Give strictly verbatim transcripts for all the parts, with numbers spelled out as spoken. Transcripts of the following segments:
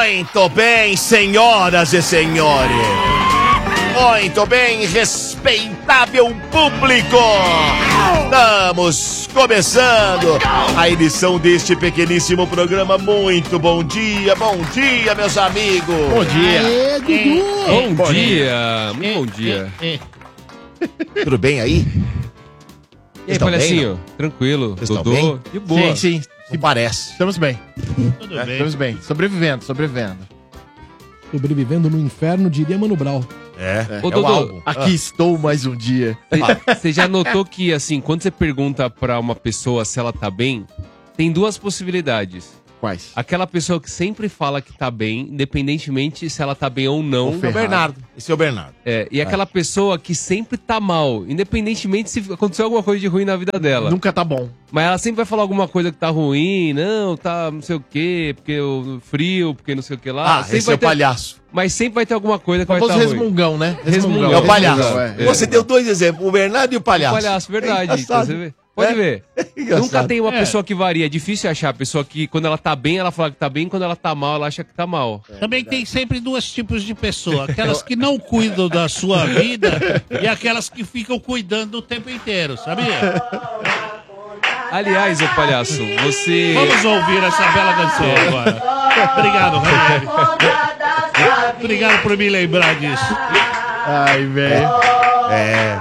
Muito bem, senhoras e senhores. Muito bem, respeitável público. Estamos começando a edição deste pequeníssimo programa. Muito bom dia, bom dia, meus amigos. Bom dia. Aê, Dudu. Bom dia, muito bom dia. Tudo bem aí? E aí, palhacinho? Tranquilo, Vocês estão Dudu, bem? de boa. Sim, sim. Não parece. Estamos bem. Tudo É, bem. estamos bem. Sobrevivendo, sobrevivendo. Sobrevivendo no inferno, diria Mano Brown. É, Ô, é Dodô, o álbum. Aqui estou mais um dia. Você já notou que, assim, quando você pergunta pra uma pessoa se ela tá bem, tem duas possibilidades. Quais? Aquela pessoa que sempre fala que tá bem, independentemente se ela tá bem ou não. O É o Bernardo. Esse é o Bernardo. É, e aquela pessoa que sempre tá mal, independentemente se aconteceu alguma coisa de ruim na vida dela. Nunca tá bom. Mas ela sempre vai falar alguma coisa que tá ruim, não, tá não sei o quê, porque o frio, porque não sei o que lá. Ah, Sempre esse vai é o ter- palhaço. Mas sempre vai ter alguma coisa que Famoso vai estar ruim. resmungão, né? Resmungão. É o palhaço. é. Você deu dois exemplos, o Bernardo e o palhaço. Palhaço, verdade. É Então, engraçado. você vê. Pode É. ver. Engraçado. Nunca tem uma É. pessoa que varia. É difícil achar a pessoa que, quando ela tá bem, ela fala que tá bem, quando ela tá mal, ela acha que tá mal. Também tem sempre dois tipos de pessoa. Aquelas que não cuidam da sua vida e aquelas que ficam cuidando o tempo inteiro, sabia? Aliás, ô palhaço, você. Vamos ouvir essa bela canção agora. Obrigado, Rogério. Obrigado por me lembrar disso. Ai, velho. É.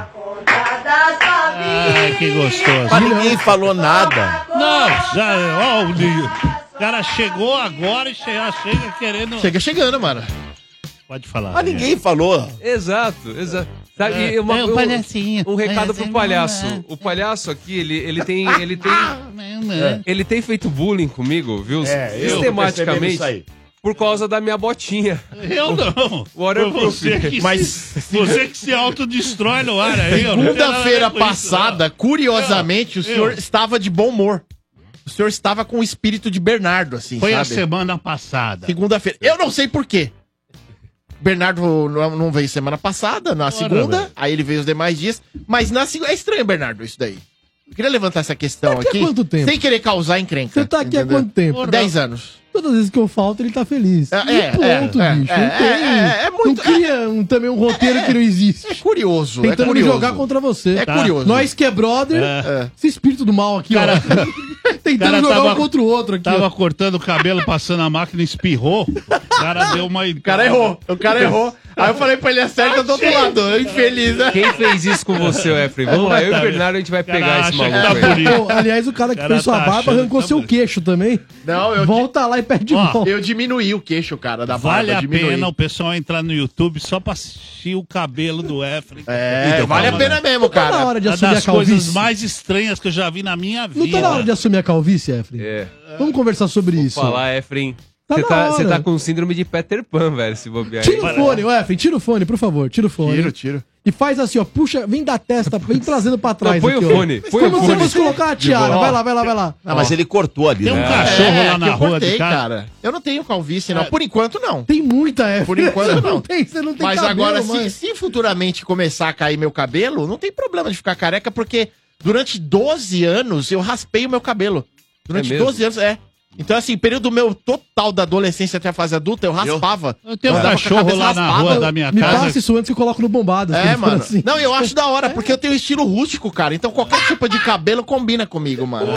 Ai, que gostoso. Mas ninguém falou nada. Não, já, ó, o Ninho. O cara chegou agora e chega, chega querendo... Chega chegando, mano. Pode falar. Mas ninguém falou. Exato, exato. Sabe, É, e uma- é o um- palhacinho. Um recado pro Palhacinho, palhaço. é. O palhaço aqui, ele, ele tem. Ele tem. É. Ele tem feito bullying comigo, viu? É, eu tô percebendo Sistematicamente. isso aí. Por causa da minha botinha. Eu não. Waterproof. Foi você que, Mas- se, você que se autodestrói no ar aí. eu não tenho nada a ver Segunda-feira com isso, passada, curiosamente, o senhor eu. estava de bom humor. O senhor estava com o espírito de Bernardo, assim, não. Foi a sabe? semana passada. Segunda-feira. Eu não sei por quê. Bernardo não não veio semana passada, na segunda, velho. aí ele veio os demais dias. Mas na segunda. É estranho, Bernardo, isso daí. Eu queria levantar essa questão Tá aqui há aqui. quanto tempo? Sem querer causar encrenca. Você tá aqui há entendeu? quanto tempo? Dez anos. Todas as vezes que eu falto, ele tá feliz. É, E é, pronto, é, bicho. é, não tem. é, é, é muito- Não cria um, também um roteiro que não existe. É curioso. é Tentando me curioso. jogar contra você. É Tá. curioso. Nós que é brother, É. esse espírito do mal aqui, Cara- ó. Tentando cara jogar tava- um contra o outro aqui, Tava ó. cortando o cabelo, passando a máquina, espirrou. O cara deu uma... O cara errou. O cara errou. Aí eu falei pra ele, acerta do outro lado. Infeliz, né? Quem fez isso com você, Efraim? Vamos lá, eu e o Bernardo, a gente vai Cara, pegar esse acha que maluco tá aí. bonito. Pô, aliás, o cara que Cara fez sua tá barba achando arrancou que tá seu bonito. queixo também. Não, eu, Volta lá e perde de Ó, volta. eu diminuí o queixo, cara, da Vale barba. a diminuí. pena o pessoal entrar no YouTube só pra assistir o cabelo do Efraim. É, Então, vale a calma, pena mesmo, Tá na cara. hora de Uma assumir a das coisas calvície. mais estranhas que eu já vi na minha vida. Não tá na hora de assumir a calvície, Efraim? É. Vamos conversar sobre isso. Falar, Efraim. Tá Você na tá, hora. você tá com síndrome de Peter Pan, velho, se bobear. Tira aí. o fone, ô Efraim, tira o fone, por favor, tira o fone. Tiro, tiro. E faz assim, ó, puxa, vem da testa, vem trazendo pra trás. Não, põe aqui, o ó. fone, põe Como o se fone. fosse colocar a tiara. Vai lá, vai lá, vai lá. Ah, mas ele cortou ali, Tem um né? cachorro É, lá que na eu rua cortei, de casa. cara. Eu não tenho calvície, não. É. Por enquanto, não. Tem muita, Efraim. Por enquanto, Você não. tem, você não tem Mas cabelo, agora, se, mas- se futuramente começar a cair meu cabelo, não tem problema de ficar careca, porque durante doze anos eu raspei o meu cabelo. Durante É mesmo? doze anos, é. Então, assim, período meu total da adolescência até a fase adulta, eu raspava. Eu tenho um Andava com a cachorro cabeça lá na raspada. rua da minha Me casa. passa isso antes que eu coloco no bombado. se É, ele for mano. assim. Não, eu acho da hora, porque eu tenho estilo rústico, cara. Então qualquer tipo de cabelo combina comigo, mano.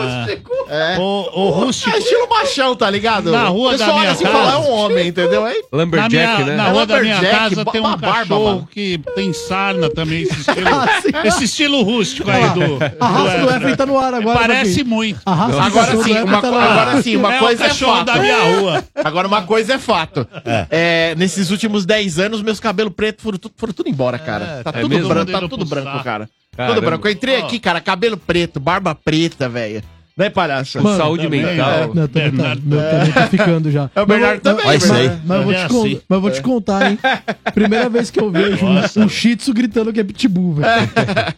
É. O, o rústico. É estilo machão, tá ligado? Na rua o pessoal da minha olha assim e casa. fala, é um homem, entendeu? Aí, Na, Lumberjack, minha, né? na rua da minha Lumberjack, casa ba- tem um uma barba, cachorro mano. que tem sarna também, esse estilo, Ah, sim. esse estilo rústico aí do, A raça do do Efraim tá no ar agora. Parece Efraim. muito. A raça do Agora cachorro sim, do Efraim uma, tá co- no ar. agora sim, uma É o coisa é cachorro fato. da minha rua. Agora uma coisa é fato. É, nesses últimos dez anos, meus cabelos pretos foram, tudo- foram tudo embora, cara. É, tá é tudo mesmo? branco, tá Indo tudo pro branco, saco. cara. Caramba. Tudo branco. Eu entrei Ó. aqui, cara, cabelo preto, barba preta, velho. Né, palhaço? Mano, Saúde também, mental. é. Não, também tá, Bernardo. meu também tá ficando já. É o Bernardo Mas- também, mas- vai ser. Mas, mas eu vou É te con- assim. mas eu vou te contar, hein? Primeira vez que eu vejo um, Nossa. um shih tzu gritando que é pitbull, velho.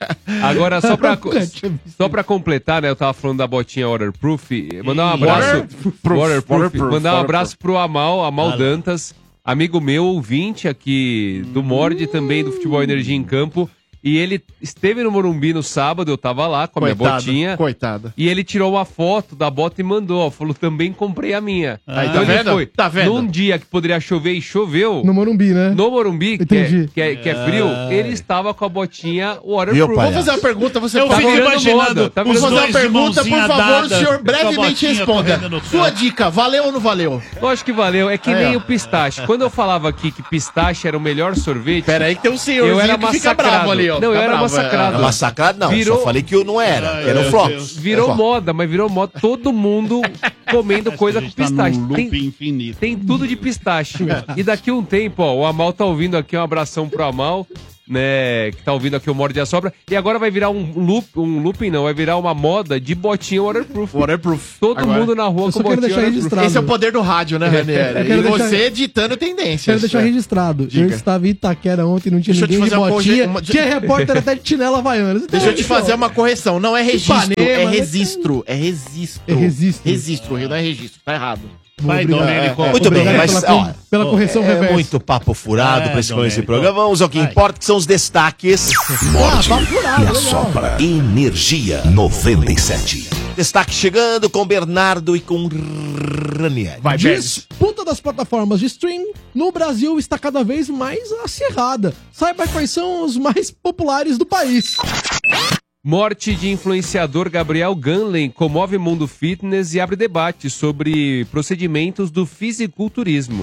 Agora, só pra, Nunca tinha visto. só pra completar, né? Eu tava falando da botinha waterproof. Mandar um abraço. Waterproof, Waterproof. waterproof, Mandar um waterproof. abraço pro Amal, Amal Fala. Dantas, amigo meu, ouvinte aqui do Mord e também do Futebol Energia em Campo. E ele esteve no Morumbi no sábado, eu tava lá com a minha Coitado, botinha. coitado. E ele tirou uma foto da bota e mandou, ó. Falou, também comprei a minha. Aí, então tá ele vendo? foi. Tá vendo? Num dia que poderia chover e choveu, No Morumbi, né? no Morumbi, que é, Entendi. que, é, que é frio, ele estava com a botinha Viu, waterproof. pai? Vou fazer uma pergunta, você Eu Tá fico virando imaginando moda, tá Vou virando fazer uma os dois de pergunta, por mãozinha favor, o dada, senhor com a brevemente botinha responda. correndo no Sua campo. dica, valeu ou não valeu? Lógico que valeu. É que Aí, nem ó. o pistache. Quando eu falava aqui que pistache era o melhor sorvete, Pera aí que tem um senhorzinho eu era que fica massacrado. bravo ali, ó. Não, eu Fica era bravo, massacrado. Não, massacrado não, Virou- só falei que eu não era, Ai, que era o meu Flocos. Deus. virou É, moda, mas virou moda. Todo mundo comendo coisa com A gente tá pistache. num loop Tem, infinito. tem tudo de pistache. E daqui a um tempo, ó, o Amal tá ouvindo aqui, um abração pro Amal, né, que tá ouvindo aqui o Morde e a Sopra. E agora vai virar um loop, um looping não, vai virar uma moda de botinha waterproof. Waterproof. Todo Agora. mundo na rua Eu com só quero botinha deixar waterproof. registrado. Esse é o poder do rádio, né, Eu Ranieri? quero E deixar- você ditando tendências. Quero deixar né? registrado. Diga. Eu estava em Itaquera ontem, não tinha Deixa eu te ninguém de fazer uma botinha. conje- uma- Tinha repórter até de chinela havaiana. Deixa eu te fazer uma correção. Não é registro, Ipanema, é né? registro. É registro. É registro. Registro, não é registro. Tá errado. Vai, Obrigado. Domênico. Muito bem, Obrigado mas pela, ó, pela correção é reversa. muito papo furado É, pra esse começo de Domênico. programa. Vamos ao que Vai. importa, que são os destaques. Ah, papo furado, legal. Energia noventa e sete. Destaque chegando com Bernardo e com Ranieri. Vai, Bergs. Disputa das plataformas de stream no Brasil está cada vez mais acirrada. Saiba quais são os mais populares do país. Morte de influenciador Gabriel Ganley comove mundo fitness e abre debate sobre procedimentos do fisiculturismo.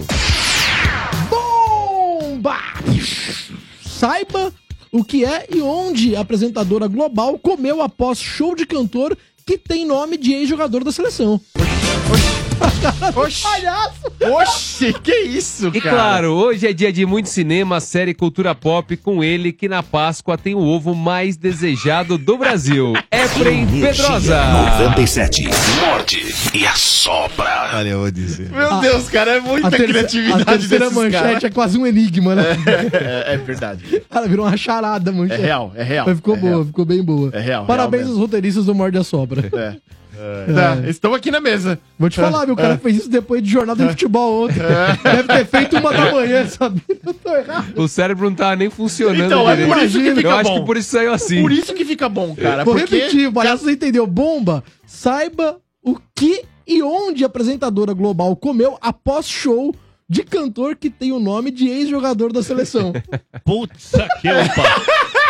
Bomba! Saiba o que é e onde a apresentadora global comeu após show de cantor que tem nome de ex-jogador da seleção. Oxi, Palhaço! oxi, que isso, E cara? claro, hoje é dia de muito cinema, série Cultura Pop, com ele que na Páscoa tem o ovo mais desejado do Brasil. Efrem Pedrosa. noventa e sete. Morde e assopra. Olha, eu vou dizer. Meu Deus, cara, é muita A, terce- criatividade a terceira desses manchete caras. é quase um enigma, né? É, é verdade. Cara, virou uma charada a É manchete. real, é real. Mas ficou é boa, real. ficou bem boa. É real, Parabéns real aos roteiristas do Morde a Sopra. É. Tá, estamos aqui na mesa. Vou te falar, meu, o cara fez isso depois de jornada de futebol ontem. Deve ter feito uma da manhã, sabe? Eu tô errado. O cérebro não tava nem funcionando Então, é direito. por isso que fica Eu acho bom. que por isso saiu assim. Por isso que fica bom, cara. Vou porque... repetir, o palhaço você entendeu. Bomba, saiba o que e onde a apresentadora global comeu após show de cantor que tem o nome de ex-jogador da seleção. Putz, que opa.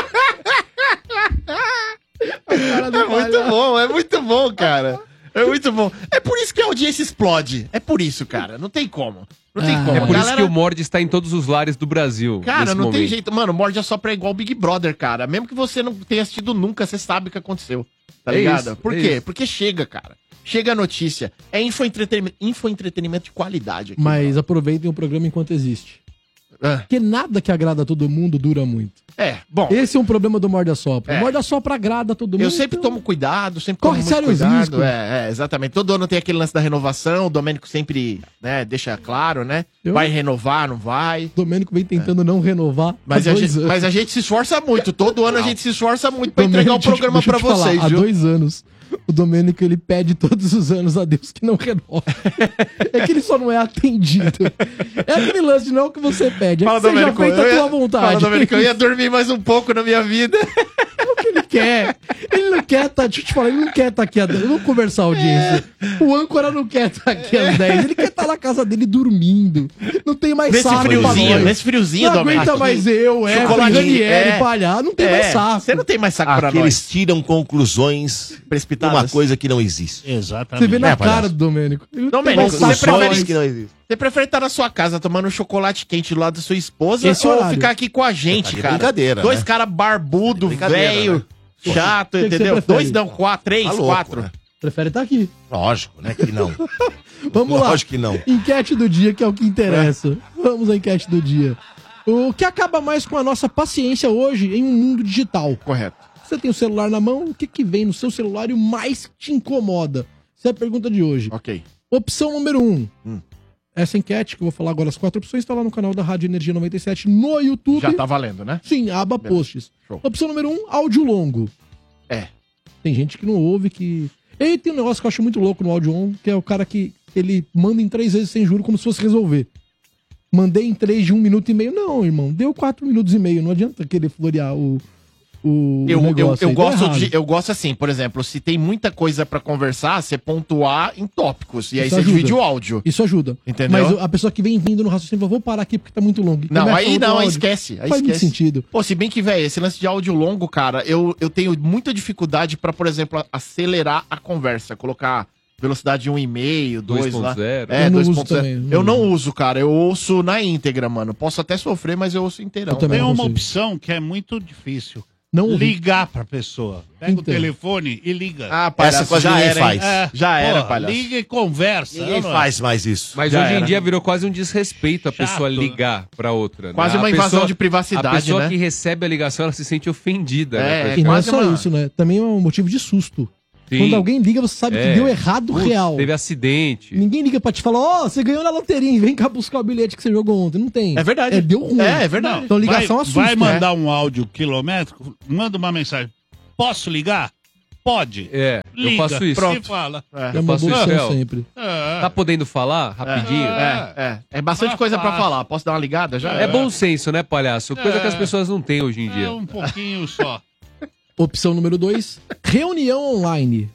É muito bom, é muito bom, cara. É muito bom. É por isso que a audiência explode. É por isso, cara. Não tem como. Não tem Ah, como. É por A isso galera- que o Morde está em todos os lares do Brasil. Cara, nesse não tem momento. jeito. Mano, Morde a Sopra é igual Big Brother, cara. Mesmo que você não tenha assistido nunca, você sabe o que aconteceu. Tá É ligado? isso, Por é quê? isso. Porque chega, cara. Chega a notícia. É infoentretenimento, infoentretenimento de qualidade aqui. Mas aproveitem o programa enquanto existe. Ah, Porque nada que agrada a todo mundo dura muito. é, bom. Esse é um problema do Morde a Sopra. É. O Morde a Sopra agrada a todo mundo. Eu sempre então- tomo cuidado, sempre Corre tomo muito sérios cuidado. riscos. É, é, exatamente. Todo ano tem aquele lance da renovação, o Domênico sempre, né, deixa claro, né? Eu- Vai renovar, não vai. O Domênico vem tentando não renovar. Mas há a, dois gente, anos. mas a gente se esforça muito. Todo ano a gente se esforça muito pra Domênico, entregar o deixa eu- programa deixa eu pra te falar, vocês, há viu? dois anos, o Domênico, ele pede todos os anos a Deus que não renova. É que ele só não é atendido. É aquele lance de não que você pede, é Fala, que seja Domênico, feita eu a ia- tua vontade. Fala, Domênico, eu ia dormir mais um pouco na minha vida. É o que ele quer. Ele não quer tá, deixa eu te falar, ele não quer estar aqui, a- vamos conversar, audiência. É. O âncora não quer estar aqui às dez, ele quer estar na casa dele dormindo. Não tem mais Nesse saco pra friozinho, nós. nesse friozinho, Não aguenta Domênico. mais eu, é, Chocolatinho, Ranieri, é. palhaço, não tem É, mais saco. você não tem mais saco pra Aqui nós. eles tiram conclusões de Precipitadas. uma coisa que não existe. Exatamente. Você vê na É, cara palhaço. do Domênico. Ele não tem Domênico, mais você saco pra prefere nós. que não existe. Você prefere estar na sua casa tomando um chocolate quente do lado da sua esposa Esse ou horário. ficar aqui com a gente, Tá de cara? brincadeira, Dois né? caras barbudo, Brincadeira, velho, né? chato, que que você entendeu? prefere? Dois não, quatro, três, Tá louco, quatro. né? Prefere estar aqui. Lógico, né? Que não. Vamos lá. Lógico que não. Enquete do dia, que é o que interessa. Vamos à enquete do dia. O que acaba mais com a nossa paciência hoje em um mundo digital? Correto. Você tem o celular na mão, o que, que vem no seu celular e o mais te incomoda? Essa é a pergunta de hoje. Ok. Opção número um. Hum. Essa enquete, que eu vou falar agora as quatro opções, está lá no canal da Rádio Energia noventa e sete no YouTube. Já tá valendo, né? Sim, aba posts. Show. Opção número um, áudio longo. É. Tem gente que não ouve, que... E tem um negócio que eu acho muito louco no áudio longo, que é o cara que ele manda em três vezes sem juro, como se fosse resolver. Mandei em três de um minuto e meio. Não, irmão, deu quatro minutos e meio. Não adianta querer florear o, o Eu, eu, negócio eu, aí, deu gosto errado. de, eu gosto assim, por exemplo, se tem muita coisa pra conversar, você pontuar em tópicos. E aí Isso você ajuda. divide o áudio. Isso ajuda. Entendeu? Mas o- a pessoa que vem vindo no raciocínio fala, vou parar aqui porque tá muito longo. E Não, começa aí outro não, aí áudio. esquece. Aí Faz muito esquece. sentido. Pô, se bem que, velho, esse lance de áudio longo, cara, eu, eu tenho muita dificuldade pra, por exemplo, acelerar a conversa, colocar velocidade um e meio, dois lá. dois ponto zero. É, Eu não dois uso ponto zero. também, não Eu não uso. uso, cara. Eu ouço na íntegra, mano. Posso até sofrer, mas eu ouço inteirão. Eu também. Tem não uma consigo. opção que é muito difícil. Não ouvi. Ligar pra pessoa. Pega Então. o telefone e liga. Ah, palhaço, Essa coisa já ninguém era, hein? faz. É, Já era, pô, palhaço. Liga e conversa. Ninguém não é? faz mais isso. Mas Já hoje era. em dia virou quase um desrespeito a Chato, pessoa né? ligar pra outra. né? Quase A uma invasão pessoa- de privacidade, A pessoa né? que recebe a ligação, ela se sente ofendida. É, né? é E não é quase só uma- isso, né? Também é um motivo de susto. Sim. Quando alguém liga, você sabe É. que deu errado Putz, real. Teve acidente. Ninguém liga pra te falar, ó, você ganhou na loteria, vem cá buscar o bilhete que você jogou ontem. Não tem. É verdade. É, deu ruim. É, é verdade. Então ligação vai, assusta. vai mandar um áudio quilométrico, manda uma mensagem. Posso ligar? Pode. É, eu Liga, faço isso. pronto. E fala. É. É uma faço boa isso, opção Bel. sempre. É. Tá podendo falar rapidinho? É, é. É bastante Ah, coisa pra fácil. falar. Posso dar uma ligada já? É bom senso, né, palhaço? Coisa É. que as pessoas não têm hoje em É dia. um pouquinho só. Opção número dois, reunião online.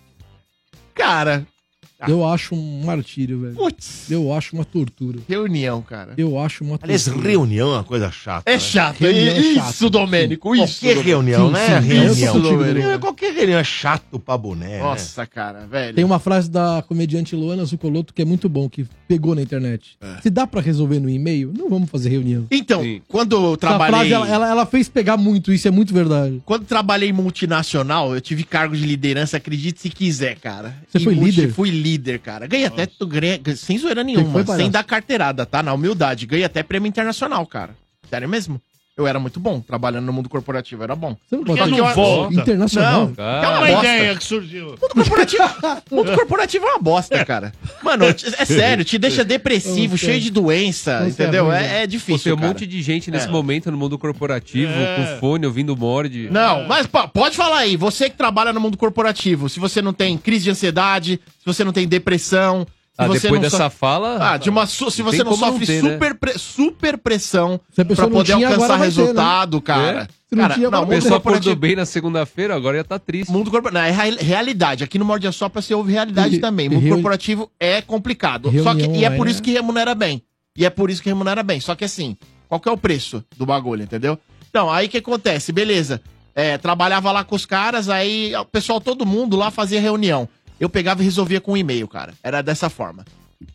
Cara, Eu acho um martírio, velho. putz. Eu acho uma tortura. Reunião, cara. Eu acho uma Aliás, tortura. reunião é uma coisa chata. É né? chato. Reunião é Isso, chato. Domênico. Isso. Qualquer reunião, Sim, né? sim, reunião. eu sou contigo, Domênico. É, qualquer reunião é chato pra boné. né? Nossa, cara, velho. Tem uma frase da comediante Luana Zucoloto que é muito bom, que pegou na internet. Se dá pra resolver no e-mail, não vamos fazer reunião. Então, Sim. quando eu Essa trabalhei... frase, ela, ela, ela fez pegar muito, isso é muito verdade. Quando trabalhei em multinacional, eu tive cargo de liderança, acredite se quiser, cara. Você E foi multi- líder? Fui líder, cara. Ganhei até, tu ganhei- sem zoeira nenhuma, foi, palhaço? sem dar carteirada, tá? Na humildade. Ganhei até prêmio internacional, cara. Sério mesmo? Eu era muito bom, trabalhando no mundo corporativo, era bom. Você não Por pode que que não eu- volta? internacional. Não. Ah, É uma Uma bosta. ideia que surgiu. Mundo corporativo, mundo corporativo é uma bosta, cara. Mano, é sério, te deixa depressivo, Não sei. cheio de doença, Não sei, entendeu? é ruim, É, é Pô, tem difícil, um cara. monte de gente nesse É. momento no mundo corporativo, É. com fone, ouvindo morde. Não, mas pô, pode falar aí, você que trabalha no mundo corporativo, se você não tem crise de ansiedade, se você não tem depressão, se Ah, você depois não dessa fala. Ah, de uma su- se não você tem não como não sofre ter, né? super, pre- super pressão Se a pessoa pra não poder tinha, alcançar agora vai ter, né? resultado, cara. Se não Cara, tinha, não, agora A vai mundo pessoa acordou corporativo, bem na segunda-feira, agora já tá triste. mundo corporativo, é rea- realidade. Aqui no Morde a Sopra você ouve realidade E- também. e Mundo reuni- corporativo é complicado. Só Reunião que, e é online, por isso né? que remunera bem. E é por isso que remunera bem. Só que assim, qual que é o preço do bagulho, entendeu? Então, aí o que acontece? Beleza. É, trabalhava lá com os caras, aí o pessoal, todo mundo lá fazia reunião. Eu pegava e resolvia com e-mail, cara. Era dessa forma.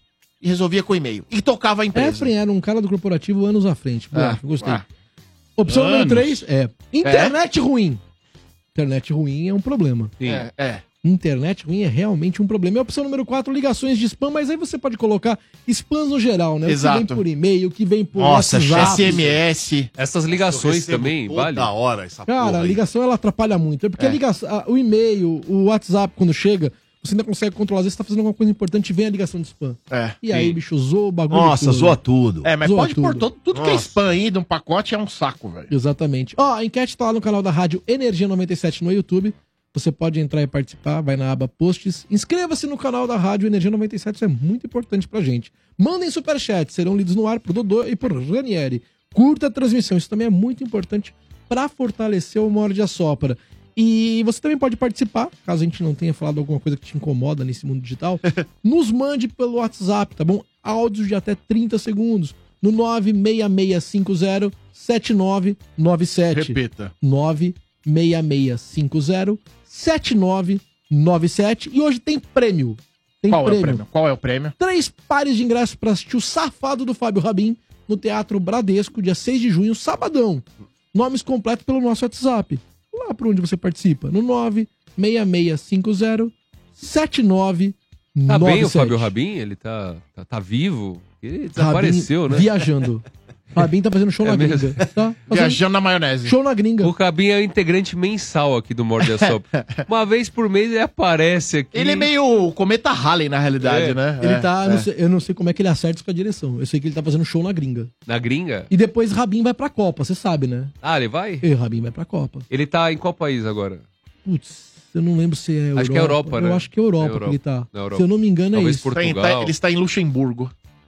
E resolvia com e-mail. E tocava a empresa. Efren era um cara do corporativo anos à frente. Boa, Ah, gostei. ah. Opção número Anos. três é internet ruim. Internet ruim é um problema. Sim. É, é. Internet ruim é realmente um problema. E a opção número quatro, ligações de spam, mas aí você pode colocar spams no geral, né? O Exato. que vem por e-mail, o que vem por Nossa, S M S. Essas Eu ligações recebo também, toda vale? hora essa Cara, porra a aí. ligação ela atrapalha muito. É porque É. a ligação, a- o e-mail, o WhatsApp, quando chega, você ainda consegue controlar. Às vezes você tá fazendo alguma coisa importante e vem a ligação de spam. É. E aí, bicho, zoa o bagulho. Nossa, todo. zoa tudo. É, mas Zoa pode pôr tudo. todo, tudo que é Nossa. spam aí de um pacote é um saco, velho. Exatamente. Ó, a enquete tá lá no canal da Rádio Energia noventa e sete no YouTube. Você pode entrar e participar, vai na aba Posts. Inscreva-se no canal da Rádio Energia noventa e sete, isso é muito importante pra gente. Mandem superchat, serão lidos no ar por Dodô e por Ranieri. Curta a transmissão, isso também é muito importante pra fortalecer o Morde a Sopra. E você também pode participar, caso a gente não tenha falado alguma coisa que te incomoda nesse mundo digital, nos mande pelo WhatsApp, tá bom? Áudios de até trinta segundos, no nove seis seis cinco zero sete nove nove sete. Repita. nove seis seis cinco zero sete nove nove sete. E hoje tem prêmio. Tem Qual é o prêmio. prêmio? Qual é o prêmio? Três pares de ingressos para assistir o Safado do Fábio Rabin no Teatro Bradesco, dia seis de junho, sabadão. Nomes completos pelo nosso WhatsApp. Lá para onde você participa, no nove seis seis cinco zero sete nove nove sete. Tá bem o Fábio Rabin? Ele tá, tá, tá vivo? Ele desapareceu, Rabin né? Viajando. Rabin tá fazendo show É na mesmo? gringa. Tá fazendo Viajando na maionese. show na gringa. O Rabin é o integrante mensal aqui do Morde a Sopra. Uma vez por mês ele aparece aqui. Ele é meio cometa Halley, na realidade, É. né? Ele É, tá, é. não sei- eu não sei como é que ele acerta isso com a direção. Eu sei que ele tá fazendo show na gringa. Na gringa? E depois Rabin vai pra Copa, você sabe, né? Ah, ele vai? E Rabin vai pra Copa. Ele tá em qual país agora? Putz, eu não lembro se é Europa. Acho que é Europa, né? Eu acho que é Europa, É Europa. que ele tá. Na Europa. Se eu não me engano, Talvez é isso. por- Tá em- Portugal. tá- ele está em Luxemburgo.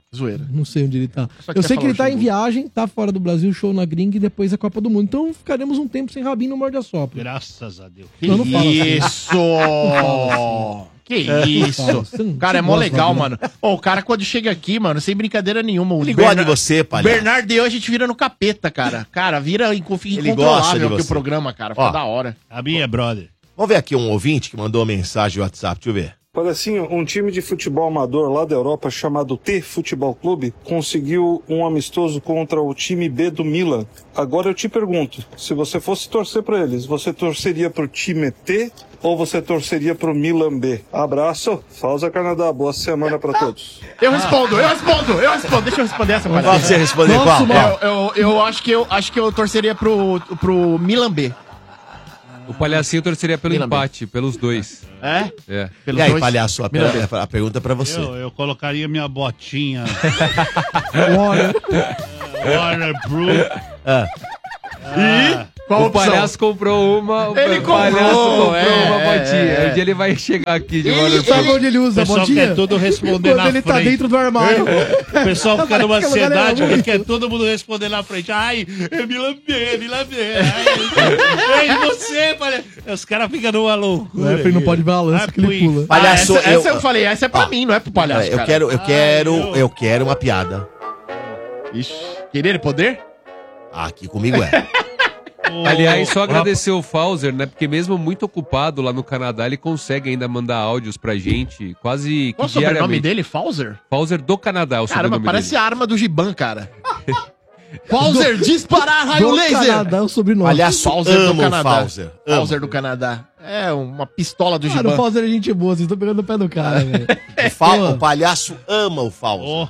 Zoeira. Não sei onde ele tá. Só Eu quer sei que falar ele tá o em Xingu. viagem, tá fora do Brasil, show na gringa e depois a Copa do Mundo. Então ficaremos um tempo sem Rabinho no Morde a Sopra. Graças a Deus. Que Não, não fala assim. isso! fala Que isso! fala assim. Cara, é Você mó gosta, legal, né? mano. Ô, o cara quando chega aqui, mano, sem brincadeira nenhuma. o Ele gosta de Bernar- você, palhaço. Bernardo e eu, a gente vira no capeta, cara. Cara, vira inconf- Ele gosta de incontrolável aqui o você. programa, cara. Fica Ó. da hora. A minha é brother. Vamos ver aqui um ouvinte que mandou uma mensagem no WhatsApp. Deixa eu ver. Palhacinho, um time de futebol amador lá da Europa chamado T Futebol Clube conseguiu um amistoso contra o time B do Milan. Agora eu te pergunto, se você fosse torcer pra eles, você torceria pro time T ou você torceria pro Milan B? Abraço, Fausa Canadá, boa semana pra todos. Eu respondo, eu respondo, eu respondo. Deixa eu responder essa, Qual palhaço. que você responder Nossa, qual? mano. Eu, eu, eu acho que eu acho que eu torceria pro, pro Milan B. O palhacinho torceria pelo Milan empate, pelos dois. É? É. Pelos E aí, dois? palhaço, a, Milan per- B. a pergunta é pra você. Eu, eu colocaria minha botinha Olha, waterproof. Ah, E? Qual a O opção? palhaço comprou uma, o Ele palhaço comprou, comprou é, uma botinha. é. Um dia ele vai chegar aqui de Ele- waterproof. sabe onde ele O usa a pessoal botinha? quer tudo responder Quando na ele tá frente. dentro do armário. O pessoal fica numa Aquela galera ansiedade que muito. quer todo mundo responder na frente. Ai, é Milan B, Milan B. Ai, é você, palhaço. Os caras ficam numa loucura. O Efraim não pode balançar Ah, que ele pui. pula. Ah, Palhaço, essa, essa eu- eu falei, essa é pra Ah. mim, não é pro palhaço, eu cara. quero, eu quero, eu- eu quero uma piada. Ixi, querer poder? Ah, aqui comigo é. O- Aliás, só o agradecer o Fauser, né? Porque mesmo muito ocupado lá no Canadá, ele consegue ainda mandar áudios pra gente, quase que Qual é o sobrenome diariamente. dele? Fauser? Fauser do Canadá, é o Caramba, sobrenome parece dele. a arma do Giban, cara. Fauser, disparar raio Do laser! Canadá é o sobrenome. Palhaço, Fauser do amo o Canadá. Fauser. amo. Fauser do Canadá. É uma pistola do Cara, o Giban. Fauser é gente boa, vocês estão pegando no pé do cara, velho. O, Fa- o palhaço ama o Fauser. Ó.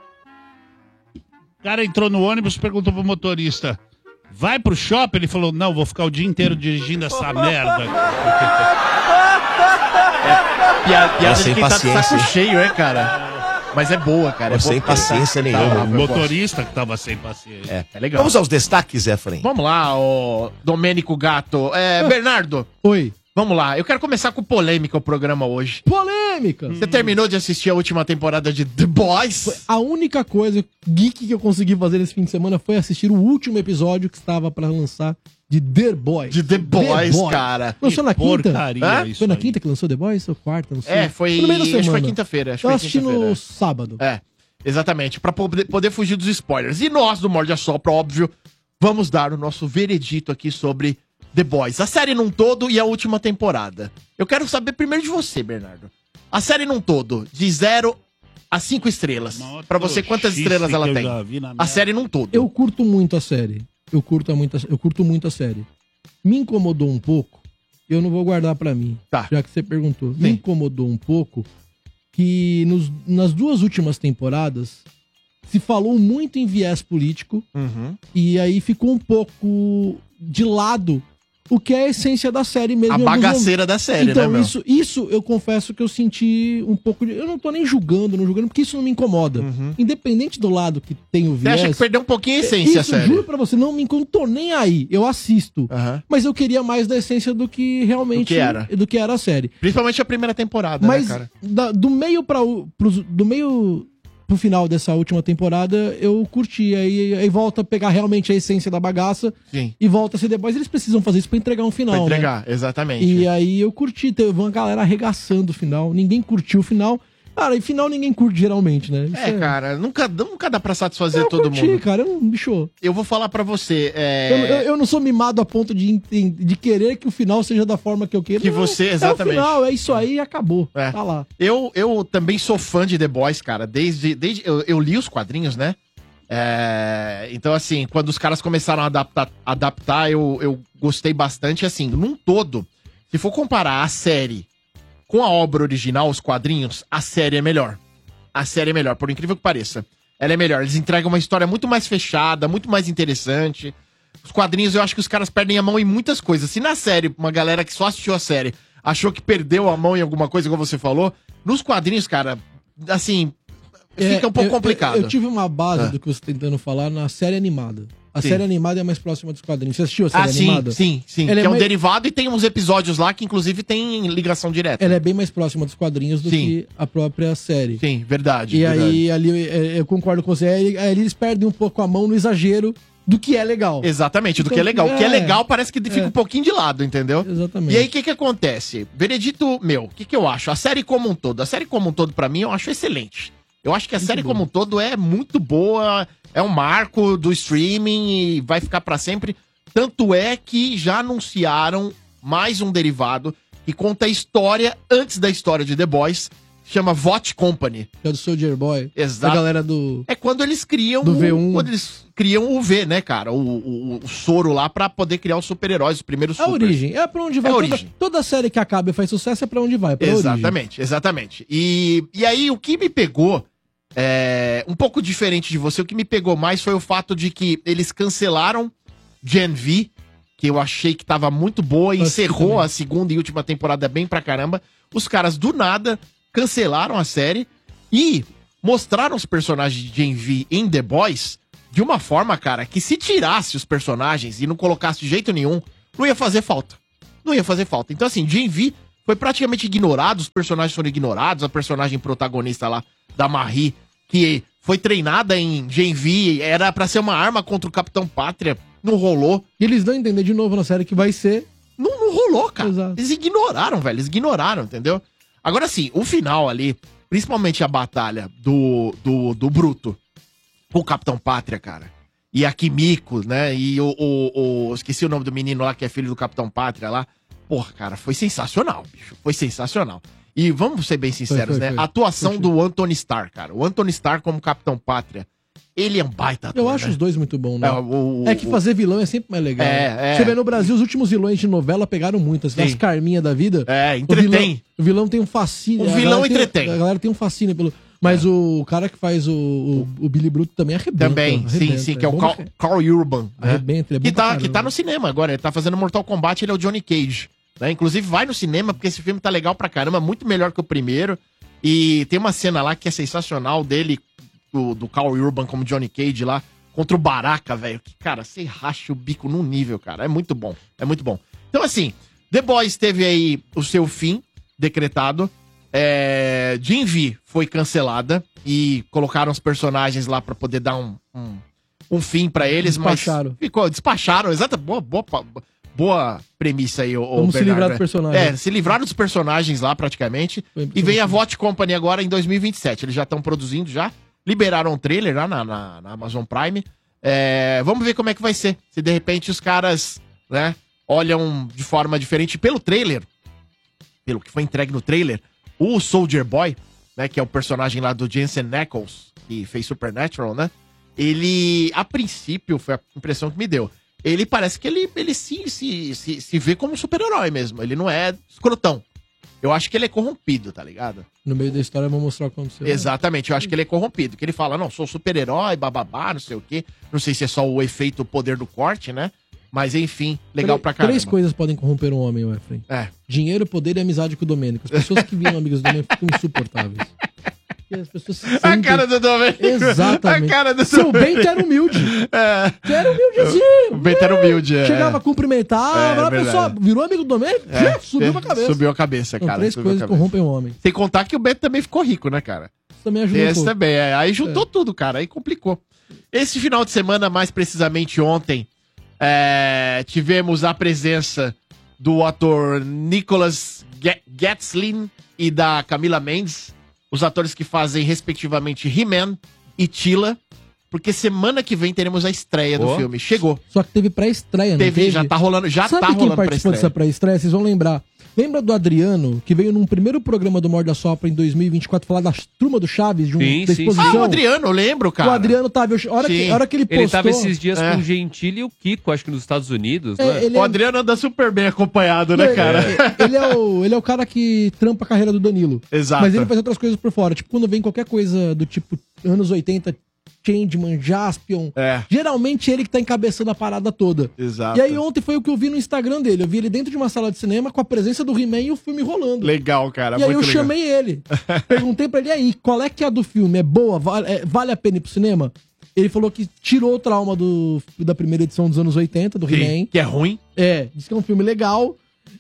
O cara entrou no ônibus e perguntou pro motorista: vai pro shopping? Ele falou: não, vou ficar o dia inteiro dirigindo essa merda. Pia- Piada sem de quem tá de paciência, saco hein? cheio, é, cara? Mas é boa, cara. É Sem boa, porque paciência tá- nenhuma. tá, O eu gosto. motorista que tava sem paciência. É. É legal. Vamos aos destaques, Efraim. Vamos lá, ô Domênico Gato. É, Bernardo, Oi. vamos lá. Eu quero começar com polêmica o programa hoje. Polêmica. Você terminou de assistir a última temporada de The Boys? A única coisa geek que eu consegui fazer nesse fim de semana foi assistir o último episódio que estava pra lançar de The Boys. De The Boys, cara. Lançou na Que quinta? porcaria Hã? isso Foi na aí. quinta que lançou The Boys ou quarta? Não sei. É, foi. no meio da Acho que semana. foi quinta-feira. Acho que Eu foi assisti no quinta-feira. sábado. É, exatamente. Pra poder, poder fugir dos spoilers. E nós, do Morde a Sopra, óbvio, vamos dar o nosso veredito aqui sobre The Boys. A série num todo e a última temporada. Eu quero saber primeiro de você, Bernardo. A série num todo, de zero a cinco estrelas. Maior Pra você, quantas toshice estrelas ela que eu tem? já vi na A minha- série num todo. Eu curto muito a série. Eu curto, a muita, eu curto muito a série. Me incomodou um pouco. Eu não vou guardar pra mim. Tá. Já que você perguntou. Me Sim. incomodou um pouco que nos- nas duas últimas temporadas se falou muito em viés político Uhum. e aí ficou um pouco de lado o que é a essência da série mesmo. A em alguns bagaceira da série, então, né, meu? isso, isso eu confesso que eu senti um pouco de. Eu não tô nem julgando, não julgando, porque isso não me incomoda. Independente do lado que tem o Você viés. acha que perdeu um pouquinho a essência, isso, a série? juro pra você, não me incomoda, não tô nem aí. Eu assisto. Aham. Mas eu queria mais da essência do que realmente. Do que era. do que era a série. Principalmente a primeira temporada, Mas né, cara? da- do meio para do meio pro final dessa última temporada, eu curti. Aí, aí volta a pegar realmente a essência da bagaça Sim. e volta a ser depois. Eles precisam fazer isso pra entregar um final, Pra né? entregar, exatamente. E aí eu curti, teve uma galera arregaçando o final, ninguém curtiu o final. Cara, e final ninguém curte geralmente, né? Isso É, cara, nunca, nunca dá pra satisfazer eu todo curti, mundo. cara, eu, bicho, Eu vou falar pra você, é... eu, eu, eu não sou mimado a ponto de, enten- de querer que o final seja da forma que eu quero. Que Não, você- É exatamente. o final, é isso aí e acabou. É. Tá lá. Eu, eu também sou fã de The Boys, cara. Desde. desde eu, eu li os quadrinhos, né? É, então, assim, quando os caras começaram a adaptar, adaptar eu, eu gostei bastante. Assim, num todo, se for comparar a série com a obra original, os quadrinhos, a série é melhor. A série é melhor, por incrível que pareça. Ela é melhor. Eles entregam uma história muito mais fechada, muito mais interessante. Os quadrinhos, eu acho que os caras perdem a mão em muitas coisas. Se na série, uma galera que só assistiu a série achou que perdeu a mão em alguma coisa, como você falou, nos quadrinhos, cara, assim, É, fica um pouco eu- complicado. Eu, eu tive uma base Ah. do que você tá tentando falar na série animada. A Sim. série animada é mais próxima dos quadrinhos. Você assistiu a série Ah, sim, animada? sim, sim. Ela que é um mais- derivado e tem uns episódios lá que, inclusive, tem ligação direta. Ela é bem mais próxima dos quadrinhos do Sim. que a própria série. Sim, verdade. E verdade. aí, ali, é, eu concordo com você, aí, aí eles perdem um pouco a mão no exagero do que é legal. Exatamente, do Então, que é legal. O que é é. legal parece que fica É. um pouquinho de lado, entendeu? Exatamente. E aí, o que que acontece? Veredito meu, o que que eu acho? A série como um todo. A série como um todo, pra mim, eu acho excelente. Eu acho que a série como um todo é muito boa, é um marco do streaming e vai ficar pra sempre. Tanto é que já anunciaram mais um derivado que conta a história antes da história de The Boys, chama Vought Company. Que é do Soldier Boy. Exato. A galera do... É quando eles criam Do o, V um. quando eles criam o V, né, cara? O, o, o soro lá pra poder criar os super-heróis, os primeiros É a supers. origem. É pra onde vai. É a toda, origem. toda série que acaba e faz sucesso é pra onde vai. Pra origem. Exatamente, exatamente. E, e aí, o que me pegou, é, um pouco diferente de você, o que me pegou mais foi o fato de que eles cancelaram Gen V, que eu achei que tava muito boa, e Eu assisti encerrou também. a segunda e última temporada bem pra caramba. Os caras, do nada, cancelaram a série e mostraram os personagens de Gen V em The Boys de uma forma, cara, que se tirasse os personagens e não colocasse de jeito nenhum, não ia fazer falta. Não ia fazer falta. Então, assim, Gen V foi praticamente ignorado, os personagens foram ignorados, a personagem protagonista lá, da Marie, que foi treinada em Gen V, era pra ser uma arma contra o Capitão Pátria, não rolou. E eles dão a entender de novo na série que vai ser... Não, não rolou, cara. Exato. Eles ignoraram, velho, eles ignoraram, entendeu? Agora, sim, o final ali, principalmente a batalha do, do, do Bruto com o Capitão Pátria, cara, e a Kimiko, né, e o, o, o... Esqueci o nome do menino lá, que é filho do Capitão Pátria lá. Porra, cara, foi sensacional, bicho. Foi sensacional. E vamos ser bem sinceros, foi, né? foi. A atuação Foi, do Anthony Starr, cara. O Anthony Starr como Capitão Pátria, ele é um baita ator, Eu acho né? os dois muito bons, né? É, o- É que fazer vilão é sempre mais legal. É, né? é. Você vê no Brasil, os últimos vilões de novela pegaram muitas. Sim. As Carminha da vida. É, O entretém. vilão, o vilão tem um fascínio. O a vilão galera tem- entretém. A galera tem um fascínio pelo... Mas o cara que faz o, o, o Billy Bruto também arrebenta. Também, sim, arrebenta. sim, que é o bom Carl, pra- Carl Urban. Né? Arrebenta, ele é bom que, pra tá, caramba. que tá no cinema agora, ele tá fazendo Mortal Kombat, ele é o Johnny Cage. Né? Inclusive, vai no cinema, porque esse filme tá legal pra caramba, muito melhor que o primeiro. E tem uma cena lá que é sensacional dele, do, do Carl Urban como Johnny Cage lá, contra o Baraka, velho. Que, cara, você racha o bico num nível, cara. É muito bom, é muito bom. Então, assim, The Boys teve aí o seu fim decretado. É, Gen V foi cancelada e colocaram os personagens lá pra poder dar um, um, um fim pra eles, Despacharam. mas ficou, despacharam, exata, boa, boa, boa premissa aí, o, o Vamos se Bernardo, livrar né? dos personagens. É, se livraram dos personagens lá praticamente. Foi E vem a Vought Company agora em dois mil e vinte e sete. Eles já estão produzindo, já liberaram um trailer lá na, na, na Amazon Prime. É, vamos ver como é que vai ser. Se de repente os caras, né, olham de forma diferente pelo trailer, pelo que foi entregue no trailer, o Soldier Boy, né, que é o personagem lá do Jensen Ackles, que fez Supernatural, né? Ele, a princípio, foi a impressão que me deu. Ele parece que ele, ele se, se, se, se vê como um super-herói mesmo. Ele não é escrotão. Eu acho que ele é corrompido, tá ligado? No meio da história, eu vou mostrar o que aconteceu. Exatamente, eu acho que ele é corrompido. Que ele fala, não, sou super-herói, bababá, não sei o quê. Não sei se é só o efeito, o poder do corte, né? Mas enfim, legal Três- pra caramba. Três coisas podem corromper um homem, Efraim. É. Dinheiro, poder e amizade com o Domênico. As pessoas que viram amigos do Domênico ficam insuportáveis. Porque as pessoas se A sentem- cara do Domênico. Exatamente. A cara do Seu Domênico. Bento era humilde. É. Que era humildezinho. O Bento era humilde, é. Chegava, cumprimentava, É, a verdade. pessoa virou amigo do Domênico, É, já subiu é, pra cabeça. Subiu a cabeça, São cara. três subiu a coisas que cabeça. corrompem o homem. Sem contar que o Beto também ficou rico, né, cara? Isso também ajuda um Esse pouco. também, é. Aí juntou tudo, cara. Aí complicou. Esse final de semana, mais precisamente ontem, é, tivemos a presença do ator Nicholas Ge- Gatlin e da Camila Mendes, os atores que fazem, respectivamente, He-Man e Tila, porque semana que vem teremos a estreia do Oh. filme. Chegou. Só que teve pré-estreia, não Teve, teve? já tá rolando, já Sabe tá quem rolando participou dessa pré-estreia. pré-estreia? Vocês vão lembrar. Lembra do Adriano, que veio num primeiro programa do Morde a Sopra em dois mil e vinte e quatro falar da turma do Chaves, de um, Sim, da sim, exposição? Ah, o Adriano, eu lembro, cara. O Adriano tava... A hora, que, Sim. a hora que ele postou... Ele tava esses dias É. com o Gentili e o Kiko, acho que nos Estados Unidos, É, né? ele O é- Adriano anda super bem acompanhado, né, Ele- cara? Ele é, o, ele é o cara que trampa a carreira do Danilo. Exato. Mas ele faz outras coisas por fora. Tipo, quando vem qualquer coisa do tipo anos oitenta, Changeman, Jaspion. É. Geralmente ele que tá encabeçando a parada toda. Exato. E aí ontem foi o que eu vi no Instagram dele. Eu vi ele dentro de uma sala de cinema com a presença do He-Man e o filme rolando. Legal, cara. E aí muito eu legal. chamei ele. Perguntei pra ele, e aí, qual é que é a do filme? É boa? Vale, é- vale a pena ir pro cinema? Ele falou que tirou o trauma do, da primeira edição dos anos oitenta, do Sim, He-Man. que é ruim. É, diz que é um filme legal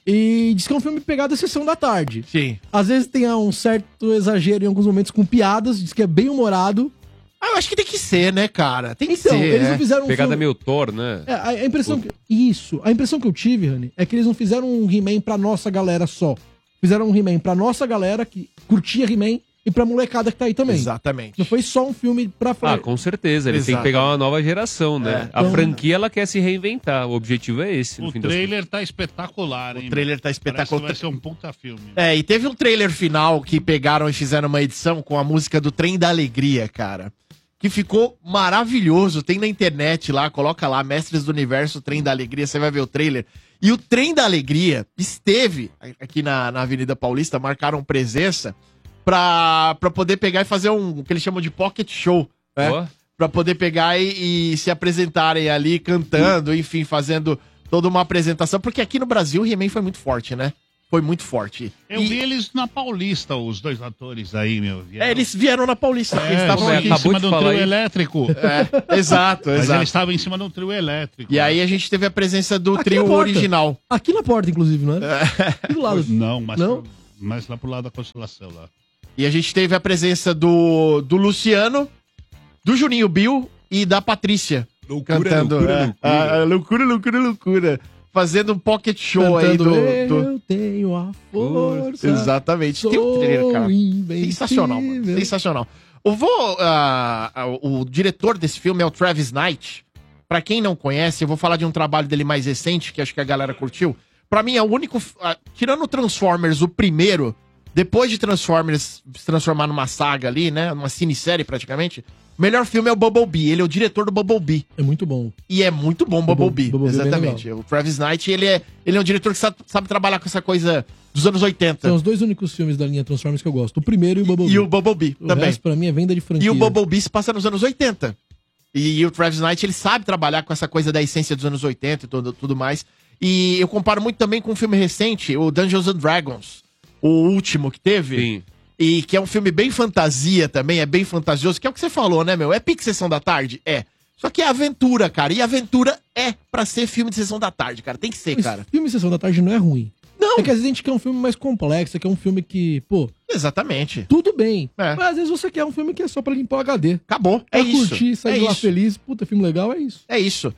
e diz que é um filme pegado à sessão da tarde. Sim. Às vezes tem um certo exagero em alguns momentos com piadas, diz que é bem humorado. Ah, eu acho que tem que ser, né, cara? Tem que Então, ser. eles é. não fizeram um Pegada filme... meio Thor, né? É, a, a impressão que... Isso, a impressão que eu tive, Rani, é que eles não fizeram um He-Man pra nossa galera só. Fizeram um He-Man pra nossa galera que curtia He-Man e pra molecada que tá aí também. Exatamente. Não foi só um filme pra... Ah, com certeza. Eles têm que pegar uma nova geração, né? É. A Então- franquia, ela quer se reinventar. O objetivo é esse, no O fim das trailer tá espetacular, hein? O trailer tá Parece espetacular. que vai ser um puta filme. É, e teve um trailer final que pegaram e fizeram uma edição com a música do Trem da Alegria, cara. Que ficou maravilhoso. Tem na internet lá, coloca lá, Mestres do Universo, Trem da Alegria, você vai ver o trailer. E o Trem da Alegria esteve aqui na, na Avenida Paulista, marcaram presença pra, pra poder pegar e fazer um, o que eles chamam de pocket show, né? Ó. Pra poder pegar e, e se apresentarem ali, cantando, enfim, fazendo toda uma apresentação. Porque aqui no Brasil o He-Man foi muito forte, né? Foi muito forte. Eu E- vi eles na Paulista, os dois atores aí, meu. Vieram... É, eles vieram na Paulista. É, eles estavam eles aqui. em acabou cima de de um falar trio isso. elétrico. É, exato, Mas exato. eles estavam em cima de um trio elétrico. E aí a gente teve a presença do Aqui trio na porta. original. Aqui na porta, inclusive, não é? Aqui do lado. Não, mas, Não? mas lá pro lado da Constelação lá. E a gente teve a presença do, do Luciano, do Juninho Bill e da Patrícia. Loucura, cantando. loucura, é, loucura. a- a loucura, loucura, loucura. Fazendo um pocket show Cantando, aí do. do- Eu tenho a força. Exatamente. Tem um sou trailer, cara. invencível. Sensacional, mano. Sensacional. Eu vou. ah, ah, o diretor desse filme é o Travis Knight. Pra quem não conhece, eu vou falar de um trabalho dele mais recente, que acho que a galera curtiu. Pra mim é o único. ah, tirando o Transformers, o primeiro, depois de Transformers se transformar numa saga ali, né? Numa cinesérie praticamente. O melhor filme é o Bumblebee. Ele é o diretor do Bumblebee. É muito bom. E é muito bom o Bumblebee. Bumblebee é bem Exatamente. O Travis Knight, ele é, ele é um diretor que sabe, sabe trabalhar com essa coisa dos anos oitenta. São os dois únicos filmes da linha Transformers que eu gosto. O primeiro e o Bumblebee. E o Bumblebee O também. resto, pra mim, é venda de franquia. E o Bumblebee se passa nos anos oitenta. E, o Travis Knight, ele sabe trabalhar com essa coisa da essência dos anos oitenta e tudo, tudo mais. E eu comparo muito também com um filme recente, o Dungeons and Dragons. O último que teve. Sim. E que é um filme bem fantasia também, é bem fantasioso, que é o que você falou, né, meu? É pique Sessão da Tarde? É. Só que é aventura, cara. E aventura é pra ser filme de Sessão da Tarde, cara. Tem que ser, Mas cara. filme Sessão da Tarde não é ruim. Não. É que às vezes a gente quer um filme mais complexo, quer um filme que, pô, Exatamente. tudo bem. É. Mas às vezes você quer um filme que é só pra limpar o H D. Acabou. Pra É isso. curtir, sair é de lá isso. feliz. Puta, filme legal, é isso. É isso.